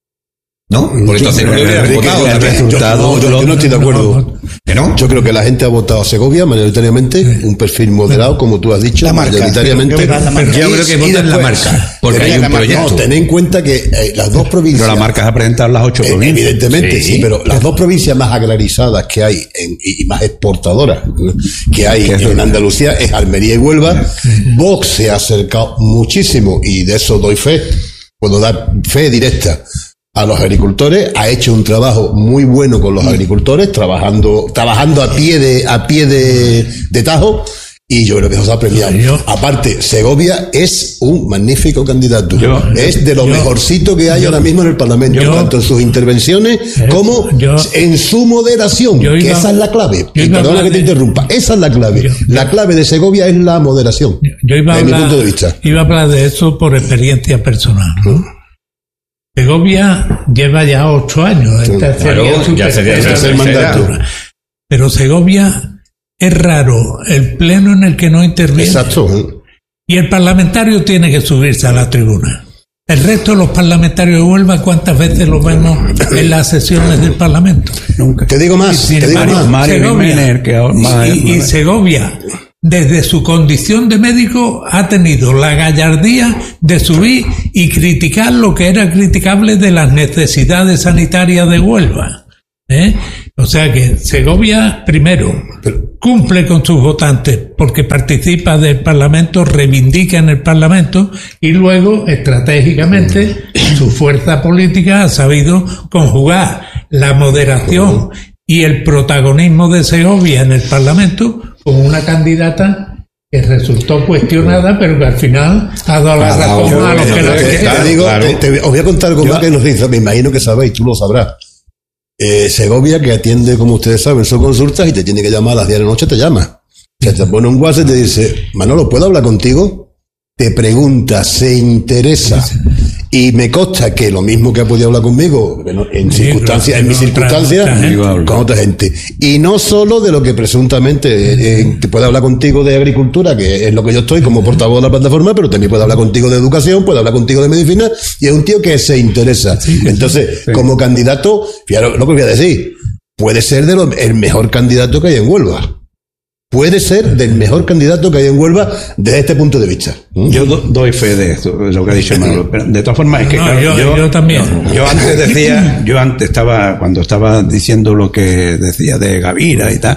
¿no? Por entonces no le hubieran Enrique, votado. el también. resultado- No, yo, yo no estoy de acuerdo. ¿Que no? Yo creo que la gente ha votado a Segovia mayoritariamente, un perfil moderado, como tú has dicho, La marca. mayoritariamente. Creo que va la marca. Yo creo que Y votan la después, marca, porque tened- hay un proyecto. No, ten en cuenta que eh, las dos provincias. Pero la marca es a presentar las ocho Eh, provincias. Evidentemente, Sí. sí, pero las dos provincias más agrarizadas que hay en- y y más exportadoras que hay ¿Qué es en lo- Andalucía es Almería y Huelva. Vox se ha acercado muchísimo, y de eso doy fe, puedo dar fe directa a los agricultores. Ha hecho un trabajo muy bueno con los agricultores, trabajando, trabajando a pie de, a pie de, de tajo. Y yo creo que eso se ha premiado. Yo- Aparte, Segovia es un magnífico candidato. Yo- es de lo yo- mejorcito que hay yo- ahora mismo en el Parlamento, yo- tanto en sus intervenciones Eh, como yo- en su moderación, yo que iba- esa es la clave. yo Y iba a perdona hablar que te de- interrumpa, esa es la clave. Yo- la clave de Segovia es la moderación. Yo iba a, desde mi hablar, punto de vista. iba a hablar de eso por experiencia personal, ¿no? Segovia lleva ya ocho años. Sí, Esta claro, sería su ya sería el tercera tercer mandato. legislatura. Pero Segovia es raro el pleno en el que no interviene. Exacto. ¿eh? Y el parlamentario tiene que subirse a la tribuna. El resto de los parlamentarios de Huelva, ¿cuántas veces los vemos en las sesiones del Parlamento? Nunca. Te digo más, Sin te digo embargo, más. Mario Segovia, Jiménez, que ahora- más- y, y más- Segovia, desde su condición de médico, ha tenido la gallardía de subir y criticar lo que era criticable de las necesidades sanitarias de Huelva. ¿eh? O sea que Segovia, primero, cumple con sus votantes porque participa del Parlamento, reivindica en el Parlamento y luego, estratégicamente, su fuerza política ha sabido conjugar la moderación y el protagonismo de Segovia en el Parlamento con una candidata que resultó cuestionada, pero que al final ha dado la Ha dado- razón a los que la Te- te querían. digo, claro. te- te- os voy a contar algo Yo- más que nos dice, me imagino que sabéis, tú lo sabrás. Eh, Segovia, que atiende, como ustedes saben, son consultas y te tiene que llamar a las diez de la noche, te llama. Se te pone un WhatsApp y te dice, Manolo, ¿puedo hablar contigo? Te pregunta, se interesa. Y me consta que lo mismo que ha podido hablar conmigo, bueno, en Sí, circunstancias, en pero mis con otra- circunstancias, otra gente. con otra gente. Y no solo de lo que presuntamente eh, eh, que puede hablar contigo de agricultura, que es lo que yo estoy como portavoz de la plataforma, pero también puede hablar contigo de educación, puede hablar contigo de medicina, y es un tío que se interesa. Entonces, como candidato, fíjate lo que voy a decir, puede ser de lo- el mejor candidato que hay en Huelva. Puede ser del mejor candidato que hay en Huelva desde este punto de vista. ¿Mm? Yo do- doy fe de esto, de lo que ha dicho Manolo. Pero de todas formas, es que No, claro, yo- yo también. Yo antes decía, yo antes estaba, cuando estaba diciendo lo que decía de Gavira y tal,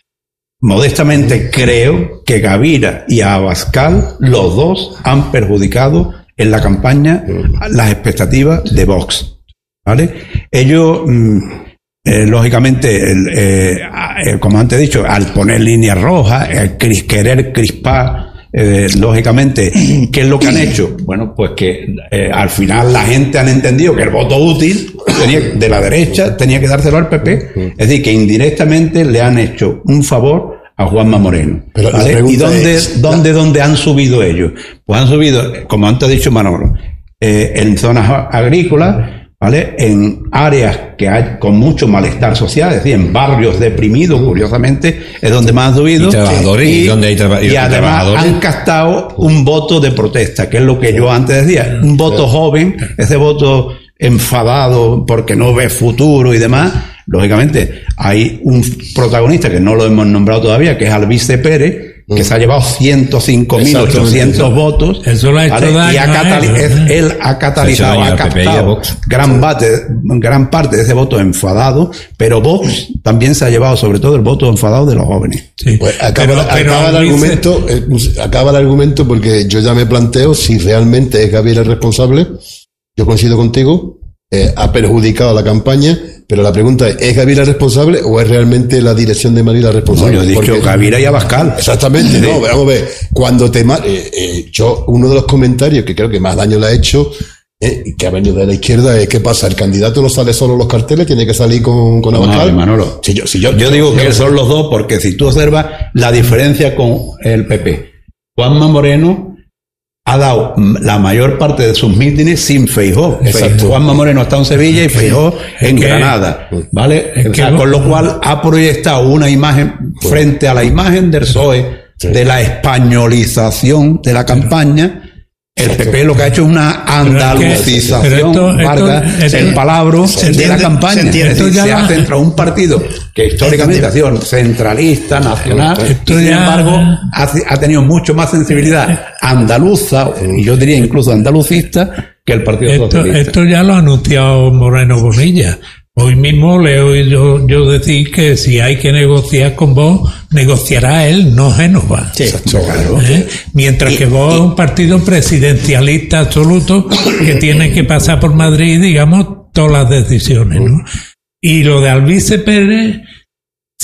modestamente creo que Gavira y Abascal, los dos, han perjudicado en la campaña las expectativas de Vox. ¿Vale? Ellos, mm, eh, lógicamente, el, eh, a- eh, como antes he dicho, al poner líneas rojas, el cris- querer crispar, eh, lógicamente, ¿qué es lo que han hecho? Bueno, pues que eh, al final la gente han entendido que el voto útil tenía- de la derecha tenía que dárselo al P P. Es decir, que indirectamente le han hecho un favor a Juanma Moreno. Pero la ¿vale? ¿Y pregunta dónde, es- dónde, dónde han subido ellos? Pues han subido, como antes ha dicho Manolo, eh, en zonas a- agrícolas, ¿vale? En áreas que hay con mucho malestar social, es decir, en barrios deprimidos, curiosamente, es donde más han subido. Y trabajadores, y donde hay traba- y y además trabajadores. han captado un voto de protesta, que es lo que yo antes decía, un voto joven, ese voto enfadado porque no ve futuro y demás. Lógicamente, hay un protagonista que no lo hemos nombrado todavía, que es Albice Pérez, que se ha llevado ciento cinco mil ochocientos votos. Eso le ha hecho daño y ha a catali- él, es- ¿no? él ha catalizado, daño ha al P P y a captado Vox. gran, bate, gran parte de ese voto enfadado, pero Vox también se ha llevado sobre todo el voto enfadado de los jóvenes. Sí. Pues acaba, Pero- pero acaba el dice- argumento, eh, acaba el argumento porque yo ya me planteo si realmente es Gabriel el responsable. Yo coincido contigo, eh, ha perjudicado a la campaña, pero la pregunta es, ¿es Gabriel el responsable o es realmente la dirección de Madrid la No, responsable? yo he dicho Porque- Gavira y Abascal. Exactamente, no, vamos a ver, cuando te ma- eh, eh, yo, uno de los comentarios que creo que más daño le ha hecho, eh, y que ha venido de la izquierda, es ¿qué pasa? El candidato no sale solo en los carteles, tiene que salir con, con No, Abascal. Manolo. Si yo, si yo, Yo digo que son los dos porque si tú observas la diferencia con el P P, Juanma Moreno ha dado la mayor parte de sus mítines sin Feijóo. Exacto. Juanma Moreno está en Sevilla y Feijóo en que- Granada, ¿vale? es O sea, que- con lo cual ha proyectado una imagen frente a la imagen del P S O E de la españolización de la campaña. El P P lo que ha hecho es una andalucización, Pero esto- esto- Vargas, esto- el palabro se de la entiende, campaña. se entiende. Es decir, Esto ya se va- ha centrado un partido que históricamente ha sido centralista, nacional, Esto y sin ya- embargo ha, ha tenido mucho más sensibilidad andaluza, y yo diría incluso andalucista, que el Partido Esto, Socialista. esto ya lo ha anunciado Moreno Bonilla. Hoy mismo le he oído yo decir que si hay que negociar con vos, negociará él, no Génova. Sí, Claro. ¿Eh? Mientras que vos es un partido presidencialista absoluto que tiene que pasar por Madrid, digamos, todas las decisiones, ¿no? Y lo de Albice Pérez,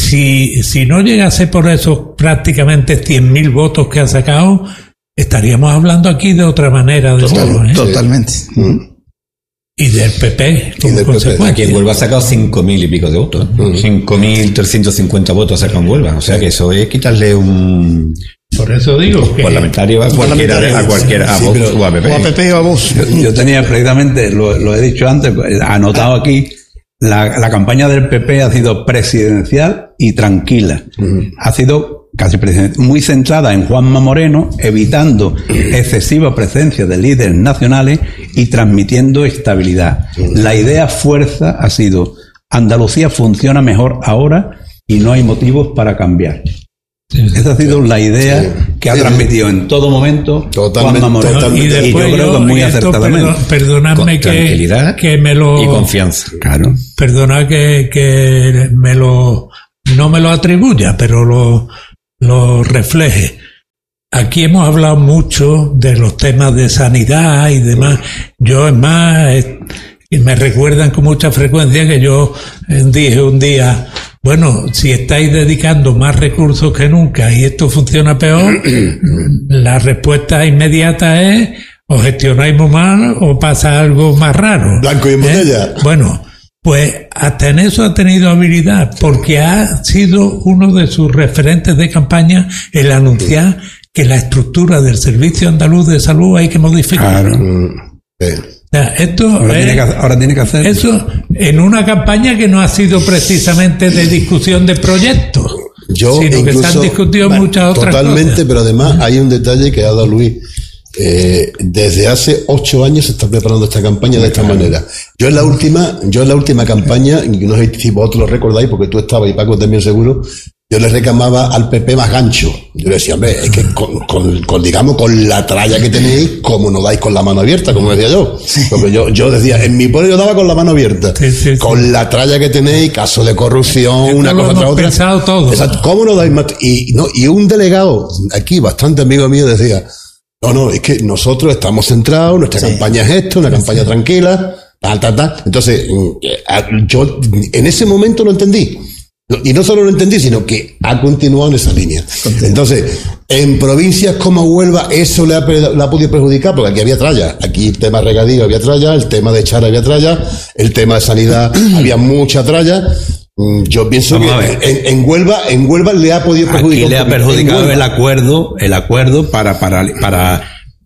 si, si no llegase por esos prácticamente cien mil votos que ha sacado, estaríamos hablando aquí de otra manera de Total, todo, ¿eh? Totalmente. Mm. Y del P P, como Y del P P. consecuencia. Aquí en Huelva ha sacado cinco mil y pico de votos. cinco mil trescientos cincuenta votos ha sacado en Huelva. O sea que eso es quitarle un Por eso digo que... parlamentario a cualquiera, a cualquiera, a Sí, Vox pero- o a P P. O a P P o a Vox. Yo, yo tenía precisamente, lo, lo he dicho antes, anotado aquí, la, la campaña del P P ha sido presidencial y tranquila. Ha sido casi presidencial, muy centrada en Juanma Moreno, evitando excesiva presencia de líderes nacionales y transmitiendo estabilidad. La idea fuerza ha sido: Andalucía funciona mejor ahora y no hay motivos para cambiar. Esa ha sido la idea Sí. que ha Sí, transmitido en todo momento Totalmente, Juanma Moreno. totalmente. Y después yo creo que muy y esto, acertadamente. perdón- perdonadme Con que, tranquilidad que me lo... y confianza. Claro. Perdona que, que me lo... no me lo atribuya, pero lo, lo refleje. Aquí hemos hablado mucho de los temas de sanidad y demás. Yo, es más, eh, me recuerdan con mucha frecuencia que yo eh, dije un día, bueno, si estáis dedicando más recursos que nunca y esto funciona peor, la respuesta inmediata es: o gestionáis muy mal o pasa algo más raro. Blanco y en ¿Eh? botella. Bueno, pues hasta en eso ha tenido habilidad, porque ha sido uno de sus referentes de campaña el anunciar que la estructura del Servicio Andaluz de Salud hay que modificar. Claro. Mm. Sí. O sea, esto Ahora, es- tiene que, ahora tiene que hacer. eso en una campaña que no ha sido precisamente de discusión de proyectos, Yo sino que se incluso- han discutido bueno, muchas otras totalmente, cosas. pero además hay un detalle que ha dado Luis. Eh, desde hace ocho años se está preparando esta campaña de esta manera. Yo en la última, yo en la última campaña, y no sé si vosotros lo recordáis, porque tú estabas y Paco también seguro, yo le reclamaba al P P más gancho. Yo le decía, hombre, es que con, con- con, digamos, con la tralla que tenéis, como no dais con la mano abierta, como decía yo. Porque yo, yo decía, en mi pueblo yo daba con la mano abierta. Sí, sí, sí. Con la tralla que tenéis, caso de corrupción, Esto una lo cosa tras hemos otra. pensado todos. Exacto. ¿Cómo no dais más? Y, no, y un delegado aquí, bastante amigo mío, decía, no, no, es que nosotros estamos centrados, nuestra campaña es esto, una campaña tranquila, tal, tal, tal. Entonces, mm, eh, yo en ese momento lo entendí. Y no solo lo entendí, sino que ha continuado en esa línea. Entonces, en provincias como Huelva, eso le ha, pe- le ha podido perjudicar, porque aquí había tralla. Aquí el tema regadío había tralla, el tema de echar había tralla, el tema de sanidad había mucha tralla. Mm, Yo pienso Vamos a que ver. en, en Huelva, en Huelva le ha podido perjudicar. Aquí le ha un poquito. perjudicado En el Huelva. acuerdo, el acuerdo para, para, para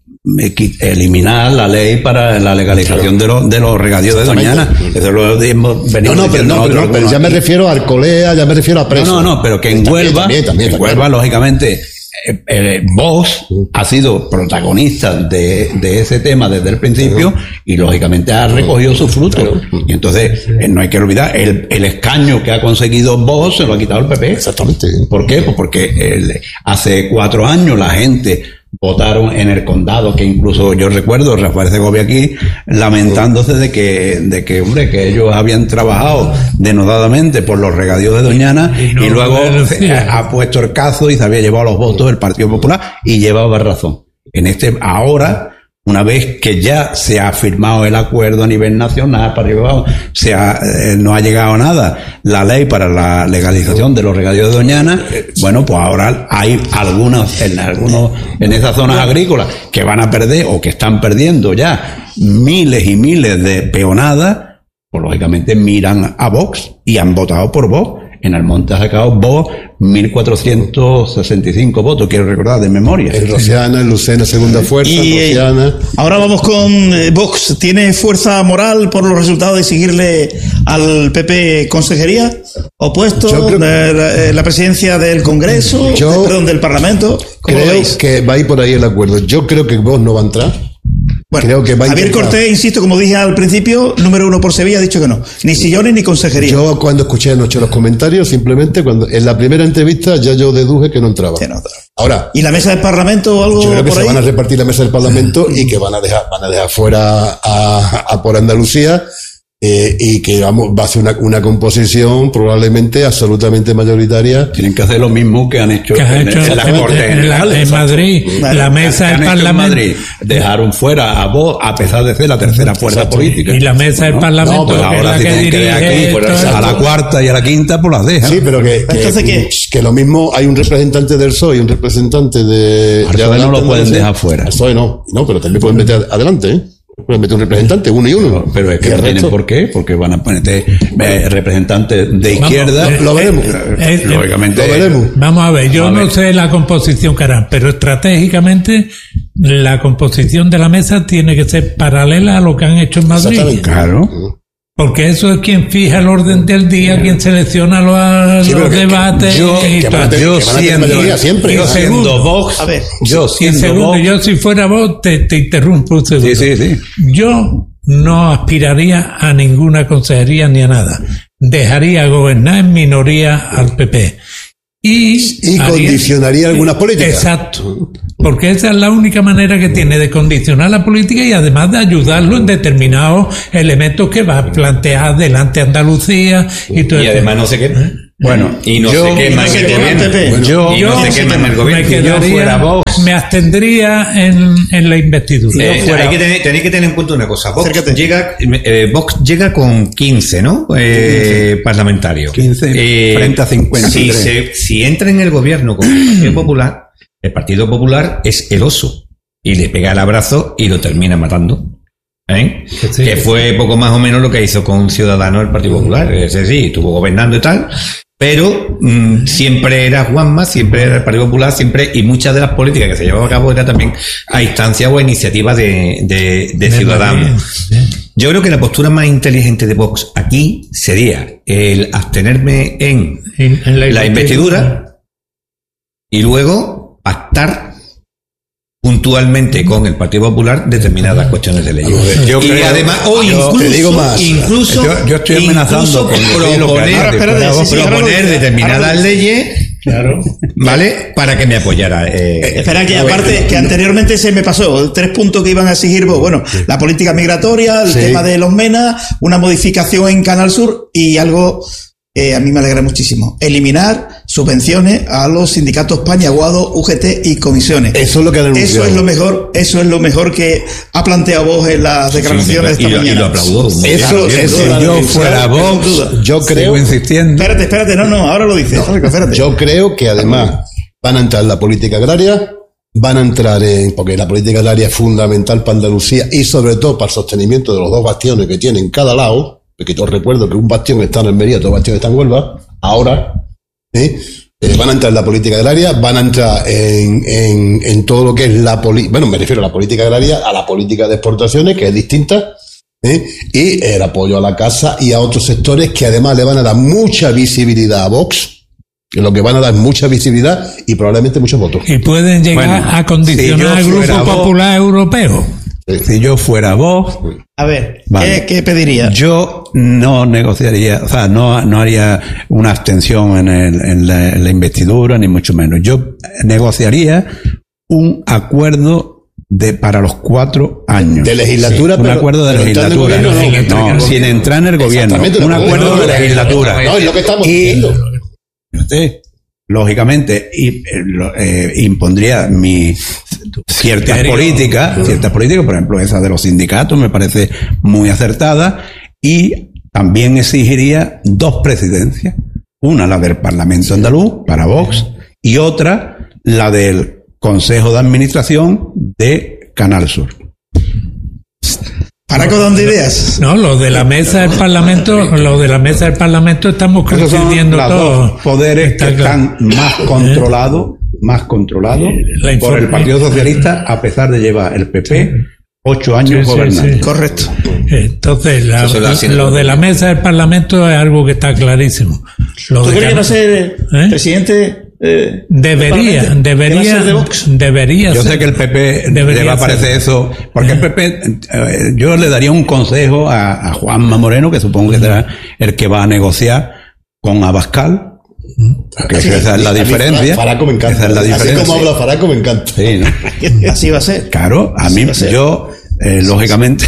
equi- eliminar la ley para la legalización de los, de los regadíos de Doñana. Eso lo hemos venido No, no, pero, diciendo no, pero, nosotros no, pero ya algunos me aquí. refiero a Alcolea, ya me refiero a preso. No, no, no, pero que en También, Huelva, también, también, en también. Huelva, lógicamente, eh, eh, Vox ha sido protagonista de, de ese tema desde el principio y lógicamente ha recogido su fruto. Y entonces, eh, no hay que olvidar, el, el escaño que ha conseguido Vox se lo ha quitado el P P. Exactamente. ¿Por qué? Pues porque el- hace cuatro años la gente votaron en el condado, que incluso yo recuerdo Rafael Segovia aquí lamentándose de que, de que hombre, que ellos habían trabajado denodadamente por los regadíos de Doñana Y y, no luego lo decían. ha, ha puesto el cazo y se había llevado los votos del Partido Popular y llevaba razón. En este, ahora, una vez que ya se ha firmado el acuerdo a nivel nacional, para arriba abajo, se ha, eh, no ha llegado nada, la ley para la legalización de los regadíos de Doñana, bueno, pues ahora hay algunos, en algunos, en esas zonas agrícolas que van a perder o que están perdiendo ya miles y miles de peonadas, pues lógicamente miran a Vox y han votado por Vox. En Almonte ha sacado Vox mil cuatrocientos sesenta y cinco votos, quiero recordar de memoria. En Rociana, en Lucena, segunda fuerza, Y eh, Rociana. ahora vamos con eh, Vox. ¿Tiene fuerza moral por los resultados de exigirle al P P consejería o puesto Yo creo- de la, eh, la presidencia del Congreso, Yo de- perdón, del Parlamento? ¿Cómo lo Creo veis? que va a ir por ahí el acuerdo. Yo creo que Vox no va a entrar. Bueno, creo que va a Javier intentar. Cortés, insisto, como dije al principio, número uno por Sevilla, ha dicho que no. Ni sillones ni consejería. Yo cuando escuché anoche los comentarios, simplemente cuando en la primera entrevista ya yo deduje que no entraba. Que no. Ahora, ¿Y la mesa del Parlamento o algo yo creo que por se ahí? van a repartir la mesa del Parlamento y que van a dejar, van a dejar fuera a, a por Andalucía eh, y que vamos, va a ser una, una composición probablemente absolutamente mayoritaria. Tienen que hacer lo mismo que han hecho, que ha en, hecho en las Cortes en, la, Generales. en Madrid, Vale. la mesa del Han hecho en Parlamento. Madrid. Dejaron fuera a Vox, a pesar de ser la tercera fuerza Exacto. política. Y la mesa del ¿no? Parlamento, No, pero que es ahora la si que tienen que dirige dejar aquí, esto, a la cuarta y a la quinta, pues las dejan. Sí, pero que, que, Entonces, ¿qué? que lo mismo hay un representante del P S O E y un representante de... Al P S O E de no lo Adelante pueden Andalucía. dejar fuera. Al P S O E no, no, pero también pueden meter adelante, ¿eh? Pueden meter un representante, uno y uno. Pero, pero es que Y el no tienen resto- por qué, porque van a poner eh, representantes de Vamos, izquierda. eh, Lo veremos. eh, eh, Lógicamente. Lo veremos. Vamos a ver, yo Vamos a no ver. sé la composición que harán, pero estratégicamente la composición de la mesa tiene que ser paralela a lo que han hecho en Madrid. Exactamente. Claro. Porque eso es quien fija el orden del día, quien selecciona los, Sí, pero los que- que debates. yo- y que todo. van a tener- Yo que van a tener siendo, mayoría siempre. yo Y siendo segundo, Vox, A ver, yo Y siendo segundo, Vox, yo si fuera vos, te, te interrumpo un segundo. sí, sí, sí. Yo no aspiraría a ninguna consejería ni a nada. Dejaría gobernar en minoría al P P. Y, Y haría- condicionaría algunas políticas. Exacto. Porque esa es la única manera que tiene de condicionar la política y además de ayudarlo en determinados elementos que va a plantear delante Andalucía y todo Y eso. además no se quema. Bueno, Y no yo, se quema no se en el quema el gobierno. P P. Bueno, yo- y no se quema en el me gobierno. Si yo quedaría, fuera Vox- me abstendría en, en la investidura. Eh, fuera- hay que tener, tenéis que tener en cuenta una cosa. Vox Acércate. llega, eh, Vox llega con quince, ¿no? Eh, parlamentarios. quince frente a cincuenta y Si, tres. se- si entra en el gobierno con el Partido Popular, el Partido Popular es el oso. Y le pega el abrazo y lo termina matando. ¿Eh? Sí. Que fue poco más o menos lo que hizo con Ciudadanos el Partido Popular. Ese sí, estuvo gobernando y tal. Pero mm, siempre era Juanma, siempre era el Partido Popular, siempre, y muchas de las políticas que se llevaban a cabo era también a instancia o a iniciativa de, de, de Ciudadanos. Yo creo que la postura más inteligente de Vox aquí sería el abstenerme en En- en la investidura y luego pactar puntualmente con el Partido Popular determinadas cuestiones de ley. Yo y creo- además, o yo incluso, te digo más. incluso, Yo- yo estoy amenazando incluso con decir lo que proponer, hará después. Ahora, espérate, sí, sí, ahora lo proponer dice, determinadas ahora lo dice. leyes, Claro. ¿vale? Para que me apoyara. eh, espera, que aparte, que anteriormente se me pasó, tres puntos que iban a exigir vos. Bueno, la política migratoria, el Sí. tema de los MENA, una modificación en Canal Sur y algo eh, a mí me alegra muchísimo. Eliminar subvenciones a los sindicatos Paniaguado, U G T y comisiones. Eso es lo que han anunciado. Eso es lo mejor, eso es lo mejor que ha planteado vos en las declaraciones y, de esta lo, y mañana. lo aplaudo. Eso, sin eso, duda. Si yo Sin fuera duda. Vox, Sin duda. yo creo, sigo insistiendo. Espérate, espérate, no, no, ahora lo dices. Espérate. yo creo que además van a entrar en la política agraria, van a entrar en, porque la política agraria es fundamental para Andalucía y sobre todo para el sostenimiento de los dos bastiones que tienen cada lado, porque os recuerdo que un bastión está en Almería, otro bastión está en Huelva, ahora, ¿eh? Eh, van a entrar en la política agraria, van a entrar en, en, en todo lo que es la política, bueno, me refiero a la política agraria, a la política de exportaciones, que es distinta, ¿eh? Y el apoyo a la casa y a otros sectores que además le van a dar mucha visibilidad a Vox, que lo que van a dar es mucha visibilidad y probablemente muchos votos. Y pueden llegar Bueno, a condicionar si yo al fuera Grupo vos- Popular Europeo. Si yo fuera Vox, A ver, Vale. ¿qué, qué pediría? yo no negociaría, o sea, no, no haría una abstención en, el- en la, en la investidura, ni mucho menos. Yo negociaría un acuerdo de para los cuatro años. De legislatura, un pero- acuerdo de pero entrar en el legislatura. gobierno, no, no. sin entrar en el gobierno. Exactamente, Un lo que- acuerdo de no, legislatura. No, es lo que estamos Y- diciendo. Sí, lógicamente, y, eh, lo- eh, impondría mi ciertas criterio. políticas, ciertas políticas, por ejemplo, esa de los sindicatos me parece muy acertada, y también exigiría dos presidencias, una la del Parlamento andaluz para Vox y otra la del Consejo de Administración de Canal Sur. Paraco dando ideas. No, lo de la mesa del Parlamento, lo de la mesa del Parlamento estamos Esos son coincidiendo los todos. dos poderes Está que claro. están más controlados, más controlados La por el inform- Partido Socialista, a pesar de llevar el P P ocho años Sí, sí, gobernando. sí. Correcto. Entonces, la- Eso se lo hace lo de la mesa del Parlamento es algo que está clarísimo. Lo ¿Tú de crees que va a Can- ser ¿Eh? presidente? eh, Debería, del Parlamento? ¿Que va a debería, ser de Vox? debería Yo ser. sé que el P P Debería le va a ser. parecer eso, porque el P P, eh, yo le daría un consejo a, a Juanma Moreno, que supongo que será el que va a negociar con Abascal, que Sí, esa es la a mí diferencia. Faraco me encanta. Esa es la Así diferencia. como habla Faraco me encanta. Sí, ¿no? Así va a ser. Claro, a mí, va a ser. yo Eh, lógicamente,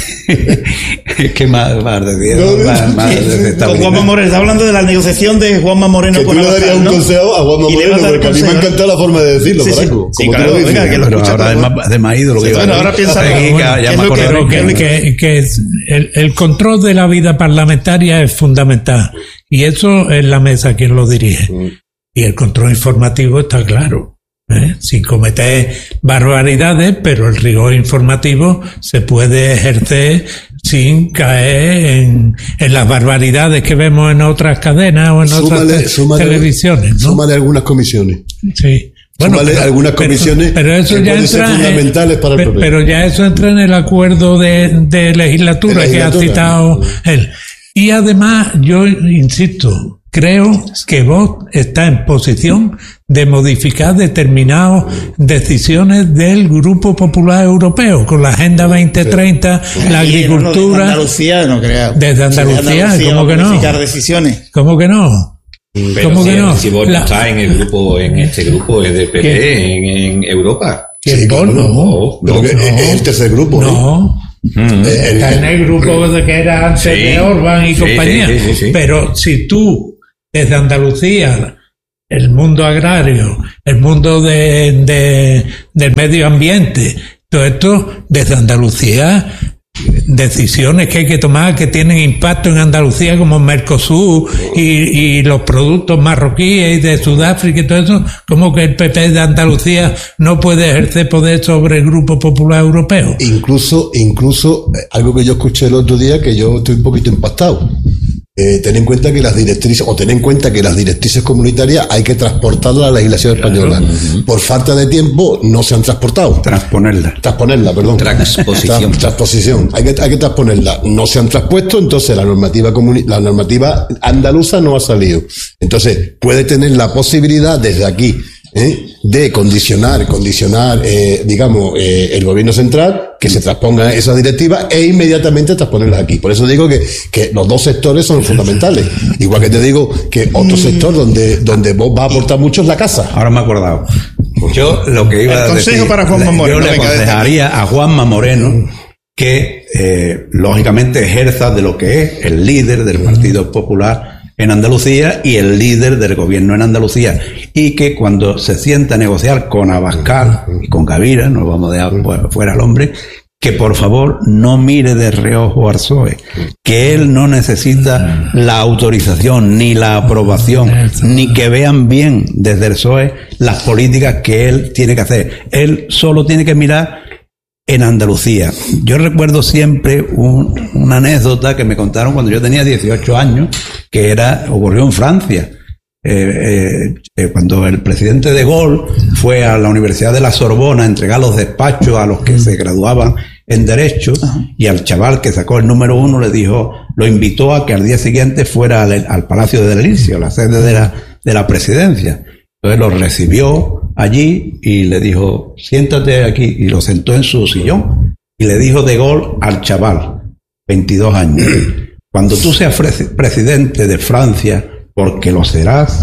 ¿qué más, más decir? No, Más- más sí, desestabilizar. con Juanma Moreno, está hablando de la negociación de Juanma Moreno Que tú con le darías Abascal, un ¿no? consejo a Juanma Y le vas Moreno, a dar porque a mí me ha consejo. encantado la forma de decirlo, Sí, sí. Paraco. Sí, como tú claro, lo dices. venga, que lo Pero escucha ahora todo. es más, se me ha ido lo que iba a Bueno, decir. ahora piensa- Aquí, bueno, que ya ¿qué me es lo que- acordaré qué es que- lo que, que es- el, el control de la vida parlamentaria es fundamental y eso es la mesa quien lo dirige. Y el control informativo está claro, ¿eh? Sin cometer barbaridades, pero el rigor informativo se puede ejercer sin caer en, en las barbaridades que vemos en otras cadenas o en otras Súmale, te- súmale- televisiones, ¿no? súmale algunas comisiones. Sí. Súmale pero- algunas pero- comisiones pero eso que ya pueden ser entra en- fundamentales para el pe- propio. pero ya eso entra en el acuerdo de, de legislatura De que ha legislatura. citado él. Y además, yo insisto, creo que Vox está en posición de modificar determinadas decisiones del Grupo Popular Europeo, con la Agenda veinte treinta, la Aquí, no, no, desde agricultura. Andalucía, no creo. Desde Andalucía, ¿cómo que no? modificar decisiones. ¿Cómo que no? Pero ¿Cómo si, que no? si vos La- está en el grupo, en este grupo de P P en, en Europa. ¿Quién? Sí, claro, no, no, Pero que no. es el tercer grupo, ¿no? No. Mm. Eh, el- Está en el grupo de que era antes Sí. de Orban y Sí, compañía. sí, sí, sí, sí. Pero si tú, desde Andalucía, el mundo agrario, el mundo de, de- del medio ambiente, todo esto, desde Andalucía, decisiones que hay que tomar que tienen impacto en Andalucía, como Mercosur y, y los productos marroquíes y de Sudáfrica y todo eso, como que el P P de Andalucía no puede ejercer poder sobre el Grupo Popular Europeo. Incluso, incluso, eh, algo que yo escuché el otro día que yo estoy un poquito impactado. Eh, ten en cuenta que las directrices, o ten en cuenta que las directrices comunitarias hay que transportarlas a la legislación española. Por falta de tiempo no se han transportado. Transponerla. Transponerla, perdón. Transposición. Tra- transposición. Hay que, hay que transponerla. No se han transpuesto, entonces la normativa comuni- la normativa andaluza no ha salido. Entonces, puede tener la posibilidad desde aquí, ¿eh? de condicionar, condicionar, eh, digamos, eh, el gobierno central, que se transponga esa directiva e inmediatamente transponerlas aquí. Por eso digo que, que los dos sectores son fundamentales. Igual que te digo que otro sector donde, donde vos va a aportar mucho es la casa. Ahora me he acordado. Yo lo que iba El a consejo decir, para Juanma le- Moreno, yo le venga, aconsejaría a Juanma Moreno que eh, lógicamente ejerza de lo que es el líder del Partido Popular en Andalucía y el líder del gobierno en Andalucía, y que cuando se sienta a negociar con Abascal y con Gavira, no vamos a dejar fu- fuera al hombre, que por favor no mire de reojo al P S O E, que él no necesita la autorización ni la aprobación, ni que vean bien desde el P S O E las políticas que él tiene que hacer. Él solo tiene que mirar en Andalucía. Yo recuerdo siempre un- una anécdota que me contaron cuando yo tenía dieciocho años, que era ocurrió en Francia. Eh, eh, eh, cuando el presidente de Gaulle fue a la Universidad de la Sorbona a entregar los despachos a los que se graduaban en Derecho, y al chaval que sacó el número uno le dijo, lo invitó a que al día siguiente fuera al, al Palacio de Delicias, la sede de la, de la presidencia. Entonces lo recibió allí y le dijo, siéntate aquí, y lo sentó en su sillón y le dijo de Gaulle al chaval, veintidós años, cuando tú seas fre- presidente de Francia, porque lo serás,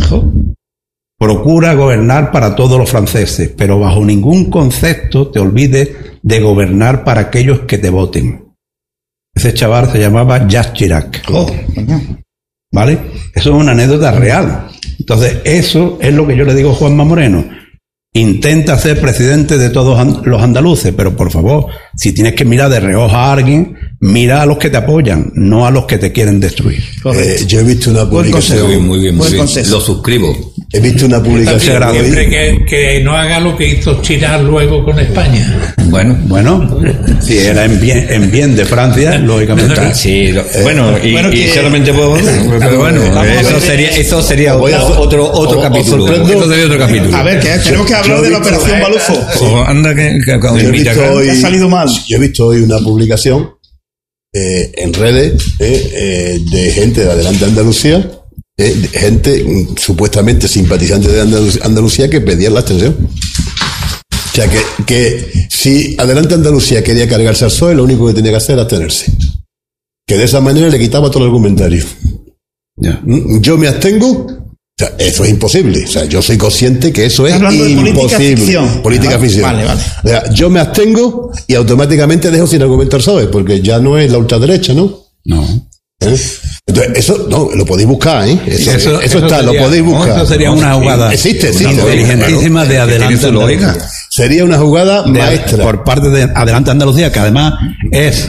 procura gobernar para todos los franceses, pero bajo ningún concepto te olvides de gobernar para aquellos que te voten. Ese chaval se llamaba Jacques Chirac. Oh, coño. ¿Vale? Eso es una anécdota real. Entonces, eso es lo que yo le digo a Juanma Moreno. Intenta ser presidente de todos an- los andaluces, pero por favor, si tienes que mirar de reojo a alguien, mira a los que te apoyan, no a los que te quieren destruir. Eh, yo he visto una Buen publicación. Muy bien, muy bien, muy Buen bien. consejo. Lo suscribo. He visto una publicación. También, Siempre hoy- que, que no haga lo que hizo Chirac luego con España. Bueno, Bueno, si era en bien, en bien de Francia, lógicamente. sí, lo- bueno, y, bueno, y que- solamente puedo, pero bueno, Vamos a eso ver. sería, eso sería Voy a- otro, otro, otro os- os capítulo. sorprendo. Eso sería otro capítulo. A ver, que tenemos que hablar yo he de la visto- operación Balufo. Oh, anda que, que cuando Yo he invita visto acá- hoy- Que ha salido mal. Yo he visto hoy una publicación eh, en redes eh, eh, de gente de Adelante Andalucía, eh, de gente mm, supuestamente simpatizante de Andalu- Andalucía que pedían la abstención. O sea, que, que si Adelante Andalucía quería cargarse al P S O E, lo único que tenía que hacer era abstenerse. Que de esa manera le quitaba todo el argumentario. Ya. Mm, Yo me abstengo, o O sea, eso es imposible. O sea, yo soy consciente que eso es hablando de imposible. política ficción. Política Vale, ficción. vale, vale. O sea, yo me abstengo y automáticamente dejo sin argumentar, ¿sabes? Porque ya no es la ultraderecha, ¿no? No. ¿Eh? Entonces, eso, no, lo podéis buscar, ¿eh? Eso, Eso- eso, eso está, sería- lo podéis buscar. eso sería una jugada Existe, existe. inteligentísima de Tiene Adelante su lógica. Andalucía. Sería una jugada De- maestra. por parte de Adelante Andalucía, que además es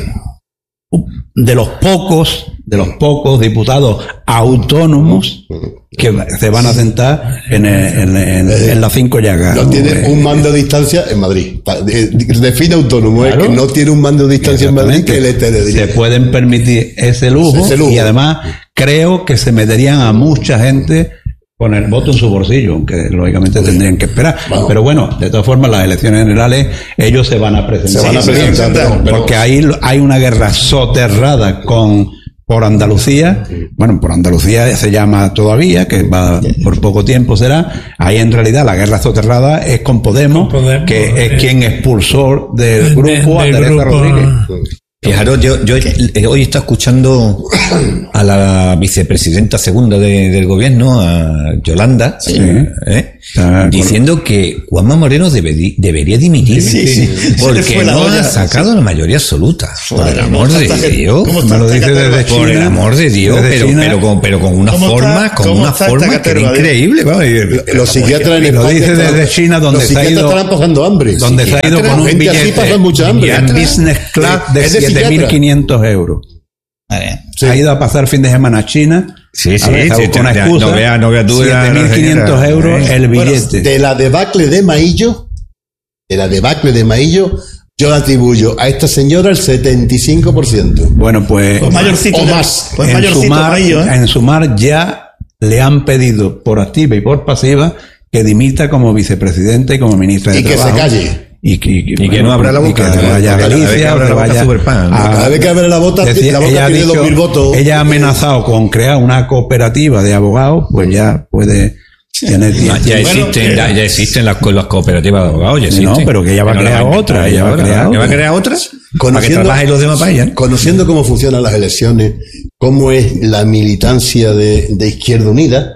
de los pocos, de los pocos diputados autónomos que se van a sentar en, el- en, en- en las cinco llagas. No tiene un mando de distancia en Madrid. Pa- de- de- Define autónomo, Claro. es que no tiene un mando de distancia en Madrid que le Exactamente. te Se diría. pueden permitir ese lujo, Ese lujo. y además creo que se meterían a mucha gente con el voto en su bolsillo, aunque lógicamente tendrían que esperar. Vamos. Pero bueno, de todas formas, las elecciones generales, ellos se van a presentar. Se van a Sí, sí, presentar, sí, pero- pero- Porque ahí hay una guerra soterrada con por Andalucía. Bueno, por Andalucía se llama todavía, que va por poco tiempo será. Ahí en realidad la guerra soterrada es con Podemos, Con Podemos, que eh, es quien expulsó del grupo a del Teresa grupo, Rodríguez. Fijaros, yo, yo eh, hoy está escuchando a la vicepresidenta segunda de- del gobierno, a Yolanda, ¿eh? Está diciendo que Juanma Moreno debe- debería dimitir, Sí, sí. Se le porque fue la no olla, ha sacado la mayoría absoluta. Por el Madre, amor ¿cómo de está esta Dios. gente? ¿Cómo Me lo está dice esta desde caterva? Por el China, amor de Dios, desde pero, China. pero, con, pero con una ¿Cómo está- forma, con cómo una está esta forma que era caterva? increíble. vamos, y- Los psiquiatras en Y lo España dice están- desde China, donde los se ha psiquiatras ido- están pasando hambre. donde se ha ido con un Gente así billete pasa mucha hambre. en business class de Es de siete mil psiquiatra. quinientos euros. Vale. Sí. Ha ido a pasar fin de semana a China. Sí, sí, A ver, sí, con ya, excusa, no vea- no vea tú la- siete mil quinientos la- euros eh. el Bueno, billete. de la debacle de Maillo, de la debacle de Maillo, yo la atribuyo a esta señora el setenta y cinco por ciento. Bueno, pues, Pues mayorcito. o ya- más. Pues en, mayorcito sumar, Maillo, ¿eh? en sumar ya le han pedido por activa y por pasiva que dimita como vicepresidente y como ministra de Y que se Trabajo. calle. Y que, y que- Y que no abra la y boca. que se vaya a Cada vez que Galicia, abra o la se boca, vaya sube el pan. a- Cada vez que abre la boca, Es decir, la boca ella ha pide dos dicho- mil votos. ella ha amenazado con crear una cooperativa de abogados, pues ya puede tener tiempo. Ya Bueno, existen, eh, ya, ya existen las, co- las cooperativas de abogados, ya Sí, existen. no, pero que ella va a Pero la crear va otra, ella va a ahora. crear ¿Ya va a otra. crear otras? Para que Conociendo- trabajen los demás para ella. Conociendo cómo funcionan las elecciones, cómo es la militancia de, de Izquierda Unida,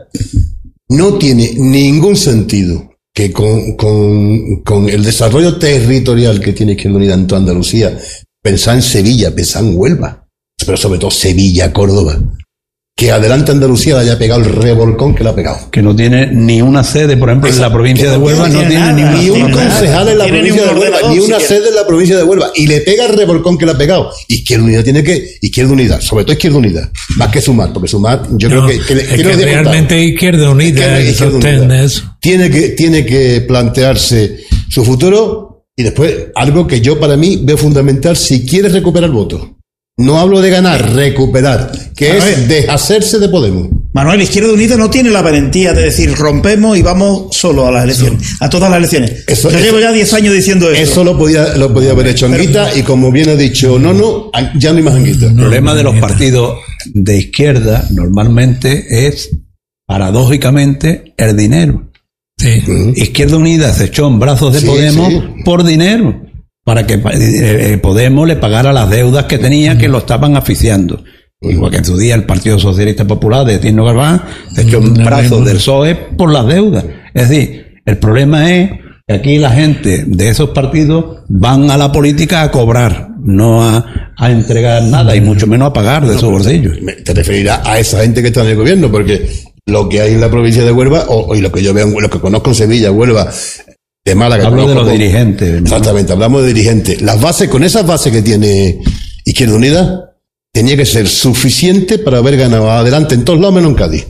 no tiene ningún sentido que con, con, con el desarrollo territorial que tiene Izquierda Unida en toda Andalucía, pensar en Sevilla, pensar en Huelva, pero sobre todo Sevilla, Córdoba, que Adelante Andalucía le haya pegado el revolcón que le ha pegado. Que no tiene ni una sede, por ejemplo, en la provincia de Huelva, no tiene tiene ni nada, una Ni un nada. concejal en la Tiene ni provincia un de Huelva, ordenador ni una siquiera. sede en la provincia de Huelva, y le pega el revolcón que le ha pegado. Izquierda Unida tiene que, Izquierda Unida, sobre todo Izquierda Unida, más que Sumar, porque Sumar, yo No, creo que, que, le- es que que no le he contado. realmente Izquierda Unida Izquierda- el Izquierda sostén Unida. de eso. Tiene que, tiene que plantearse su futuro y después algo que yo para mí veo fundamental si quiere recuperar votos. No hablo de ganar, recuperar, que A ver. es deshacerse de Podemos. Manuel, Izquierda Unida no tiene la valentía de decir rompemos y vamos solo a las elecciones, a todas las elecciones. Eso- Yo eso- llevo ya diez años diciendo eso. Eso lo podía, lo podía haber hecho Anguita y como bien ha dicho, no, no, ya no hay más Anguita. El problema de los partidos de izquierda normalmente es, paradójicamente, el dinero. Sí. Izquierda Unida se echó en brazos de Sí, Podemos sí. por dinero, para que eh, eh, Podemos le pagara las deudas que tenía, que lo estaban asfixiando. Igual que en su día el Partido Socialista Popular de Tino Galván se echó en Mm, brazos mm. del P S O E por las deudas. Es decir, el problema es que aquí la gente de esos partidos van a la política a cobrar, no a, a entregar nada y mucho menos a pagar de sus bolsillos. Me- Te referirás a esa gente que está en el gobierno, porque lo que hay en la provincia de Huelva, o, o y lo que yo veo, en- lo que conozco en Sevilla, Huelva, de Málaga. Hablo de conozco los poco. dirigentes, ¿no? Exactamente, hablamos de dirigentes. Las bases, con esas bases que tiene Izquierda Unida, tenía que ser suficiente para haber ganado adelante en todos lados menos en Cádiz.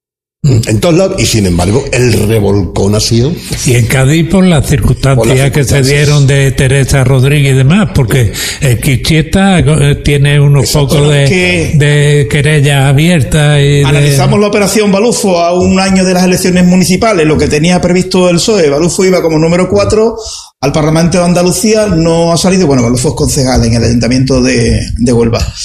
En todos lados, y sin embargo, el revolcón ha sido. Y en Cádiz por las circunstancias, Por las que se circunstancias. dieron de Teresa Rodríguez y demás, porque eh, Quichieta eh, tiene unos Exacto. pocos de, Que- de querella abierta y de- Analizamos la operación Balufo a un año de las elecciones municipales, lo que tenía previsto el P S O E. Balufo iba como número cuatro al Parlamento de Andalucía, no ha salido. Bueno, Balufo es concejal en el Ayuntamiento de, de Huelva.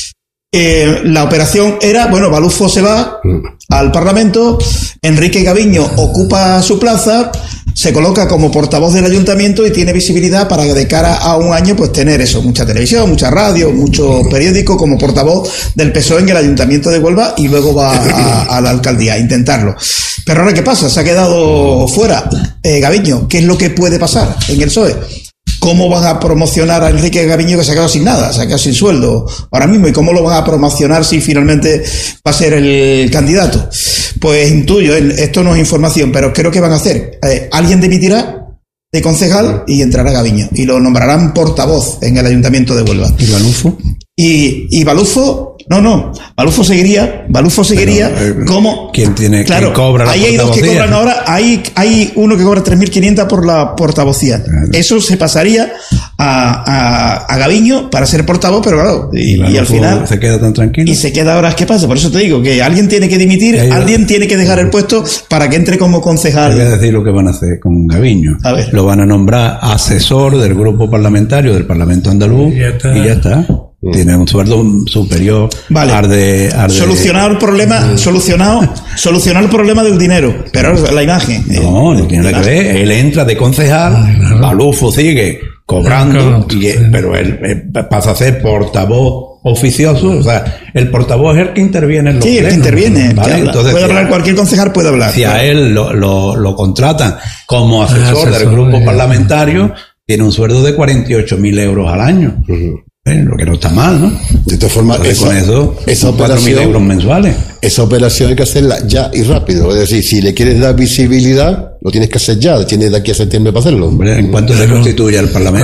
Eh, la operación era, bueno, Balufo se va al Parlamento, Enrique Gaviño ocupa su plaza, se coloca como portavoz del ayuntamiento y tiene visibilidad para que de cara a un año pues tener eso, mucha televisión, mucha radio, mucho periódico como portavoz del P S O E en el ayuntamiento de Huelva y luego va a, a la alcaldía a intentarlo. Pero ahora, ¿qué pasa? Se ha quedado fuera eh, Gaviño. ¿Qué es lo que puede pasar en el P S O E? ¿Cómo van a promocionar a Enrique Gaviño, que se ha quedado sin nada, se ha quedado sin sueldo ahora mismo? ¿Y cómo lo van a promocionar si finalmente va a ser el candidato? Pues intuyo, esto no es información, pero creo que van a hacer. Eh, alguien dimitirá de concejal y entrará Gaviño. Y lo nombrarán portavoz en el ayuntamiento de Huelva. ¿Y Balufo? Y, y Balufo, no, no, Balufo seguiría, Balufo seguiría Pero, eh, como... ¿Quién tiene, claro, quién cobra la ahí hay dos que portavocía? cobran ahora, hay, hay uno que cobra tres mil quinientos por la portavocía. Claro. Eso se pasaría a, a, a Gaviño para ser portavoz, pero claro, y, y, y al final... se queda tan tranquilo. Y se queda ahora, ¿qué pasa? Por eso te digo, que alguien tiene que dimitir, Ellos, alguien tiene que dejar el puesto para que entre como concejal. Te voy a decir lo que van a hacer con Gaviño. A ver. Lo van a nombrar asesor del grupo parlamentario del Parlamento Andaluz y ya está. Y ya está. Tiene un sueldo superior vale. al de, al de... Solucionado el problema, solucionado, solucionado el problema del dinero, pero la imagen. No, no tiene nada que ver. Él entra de concejal, Balufo sigue cobrando, y, pero él, él pasa a ser portavoz oficioso, o sea, el portavoz es el que interviene en los Sí, plenos, el que interviene. ¿vale? Que Entonces, puede si hablar, a, cualquier concejal puede hablar. si claro. a él lo, lo, lo contratan como asesor, Ah, asesor del grupo ya. parlamentario, tiene un sueldo de cuarenta y ocho mil euros al año. Uh-huh. ¿Eh? Lo que no está mal, ¿no? De todas formas, Entonces, esa, con eso, esa cuatro mil euros operación, mensuales. esa operación hay que hacerla ya y rápido. Es decir, si le quieres dar visibilidad, lo tienes que hacer ya. Tienes de aquí a septiembre para hacerlo. Hombre, en cuanto se constituya el Parlamento.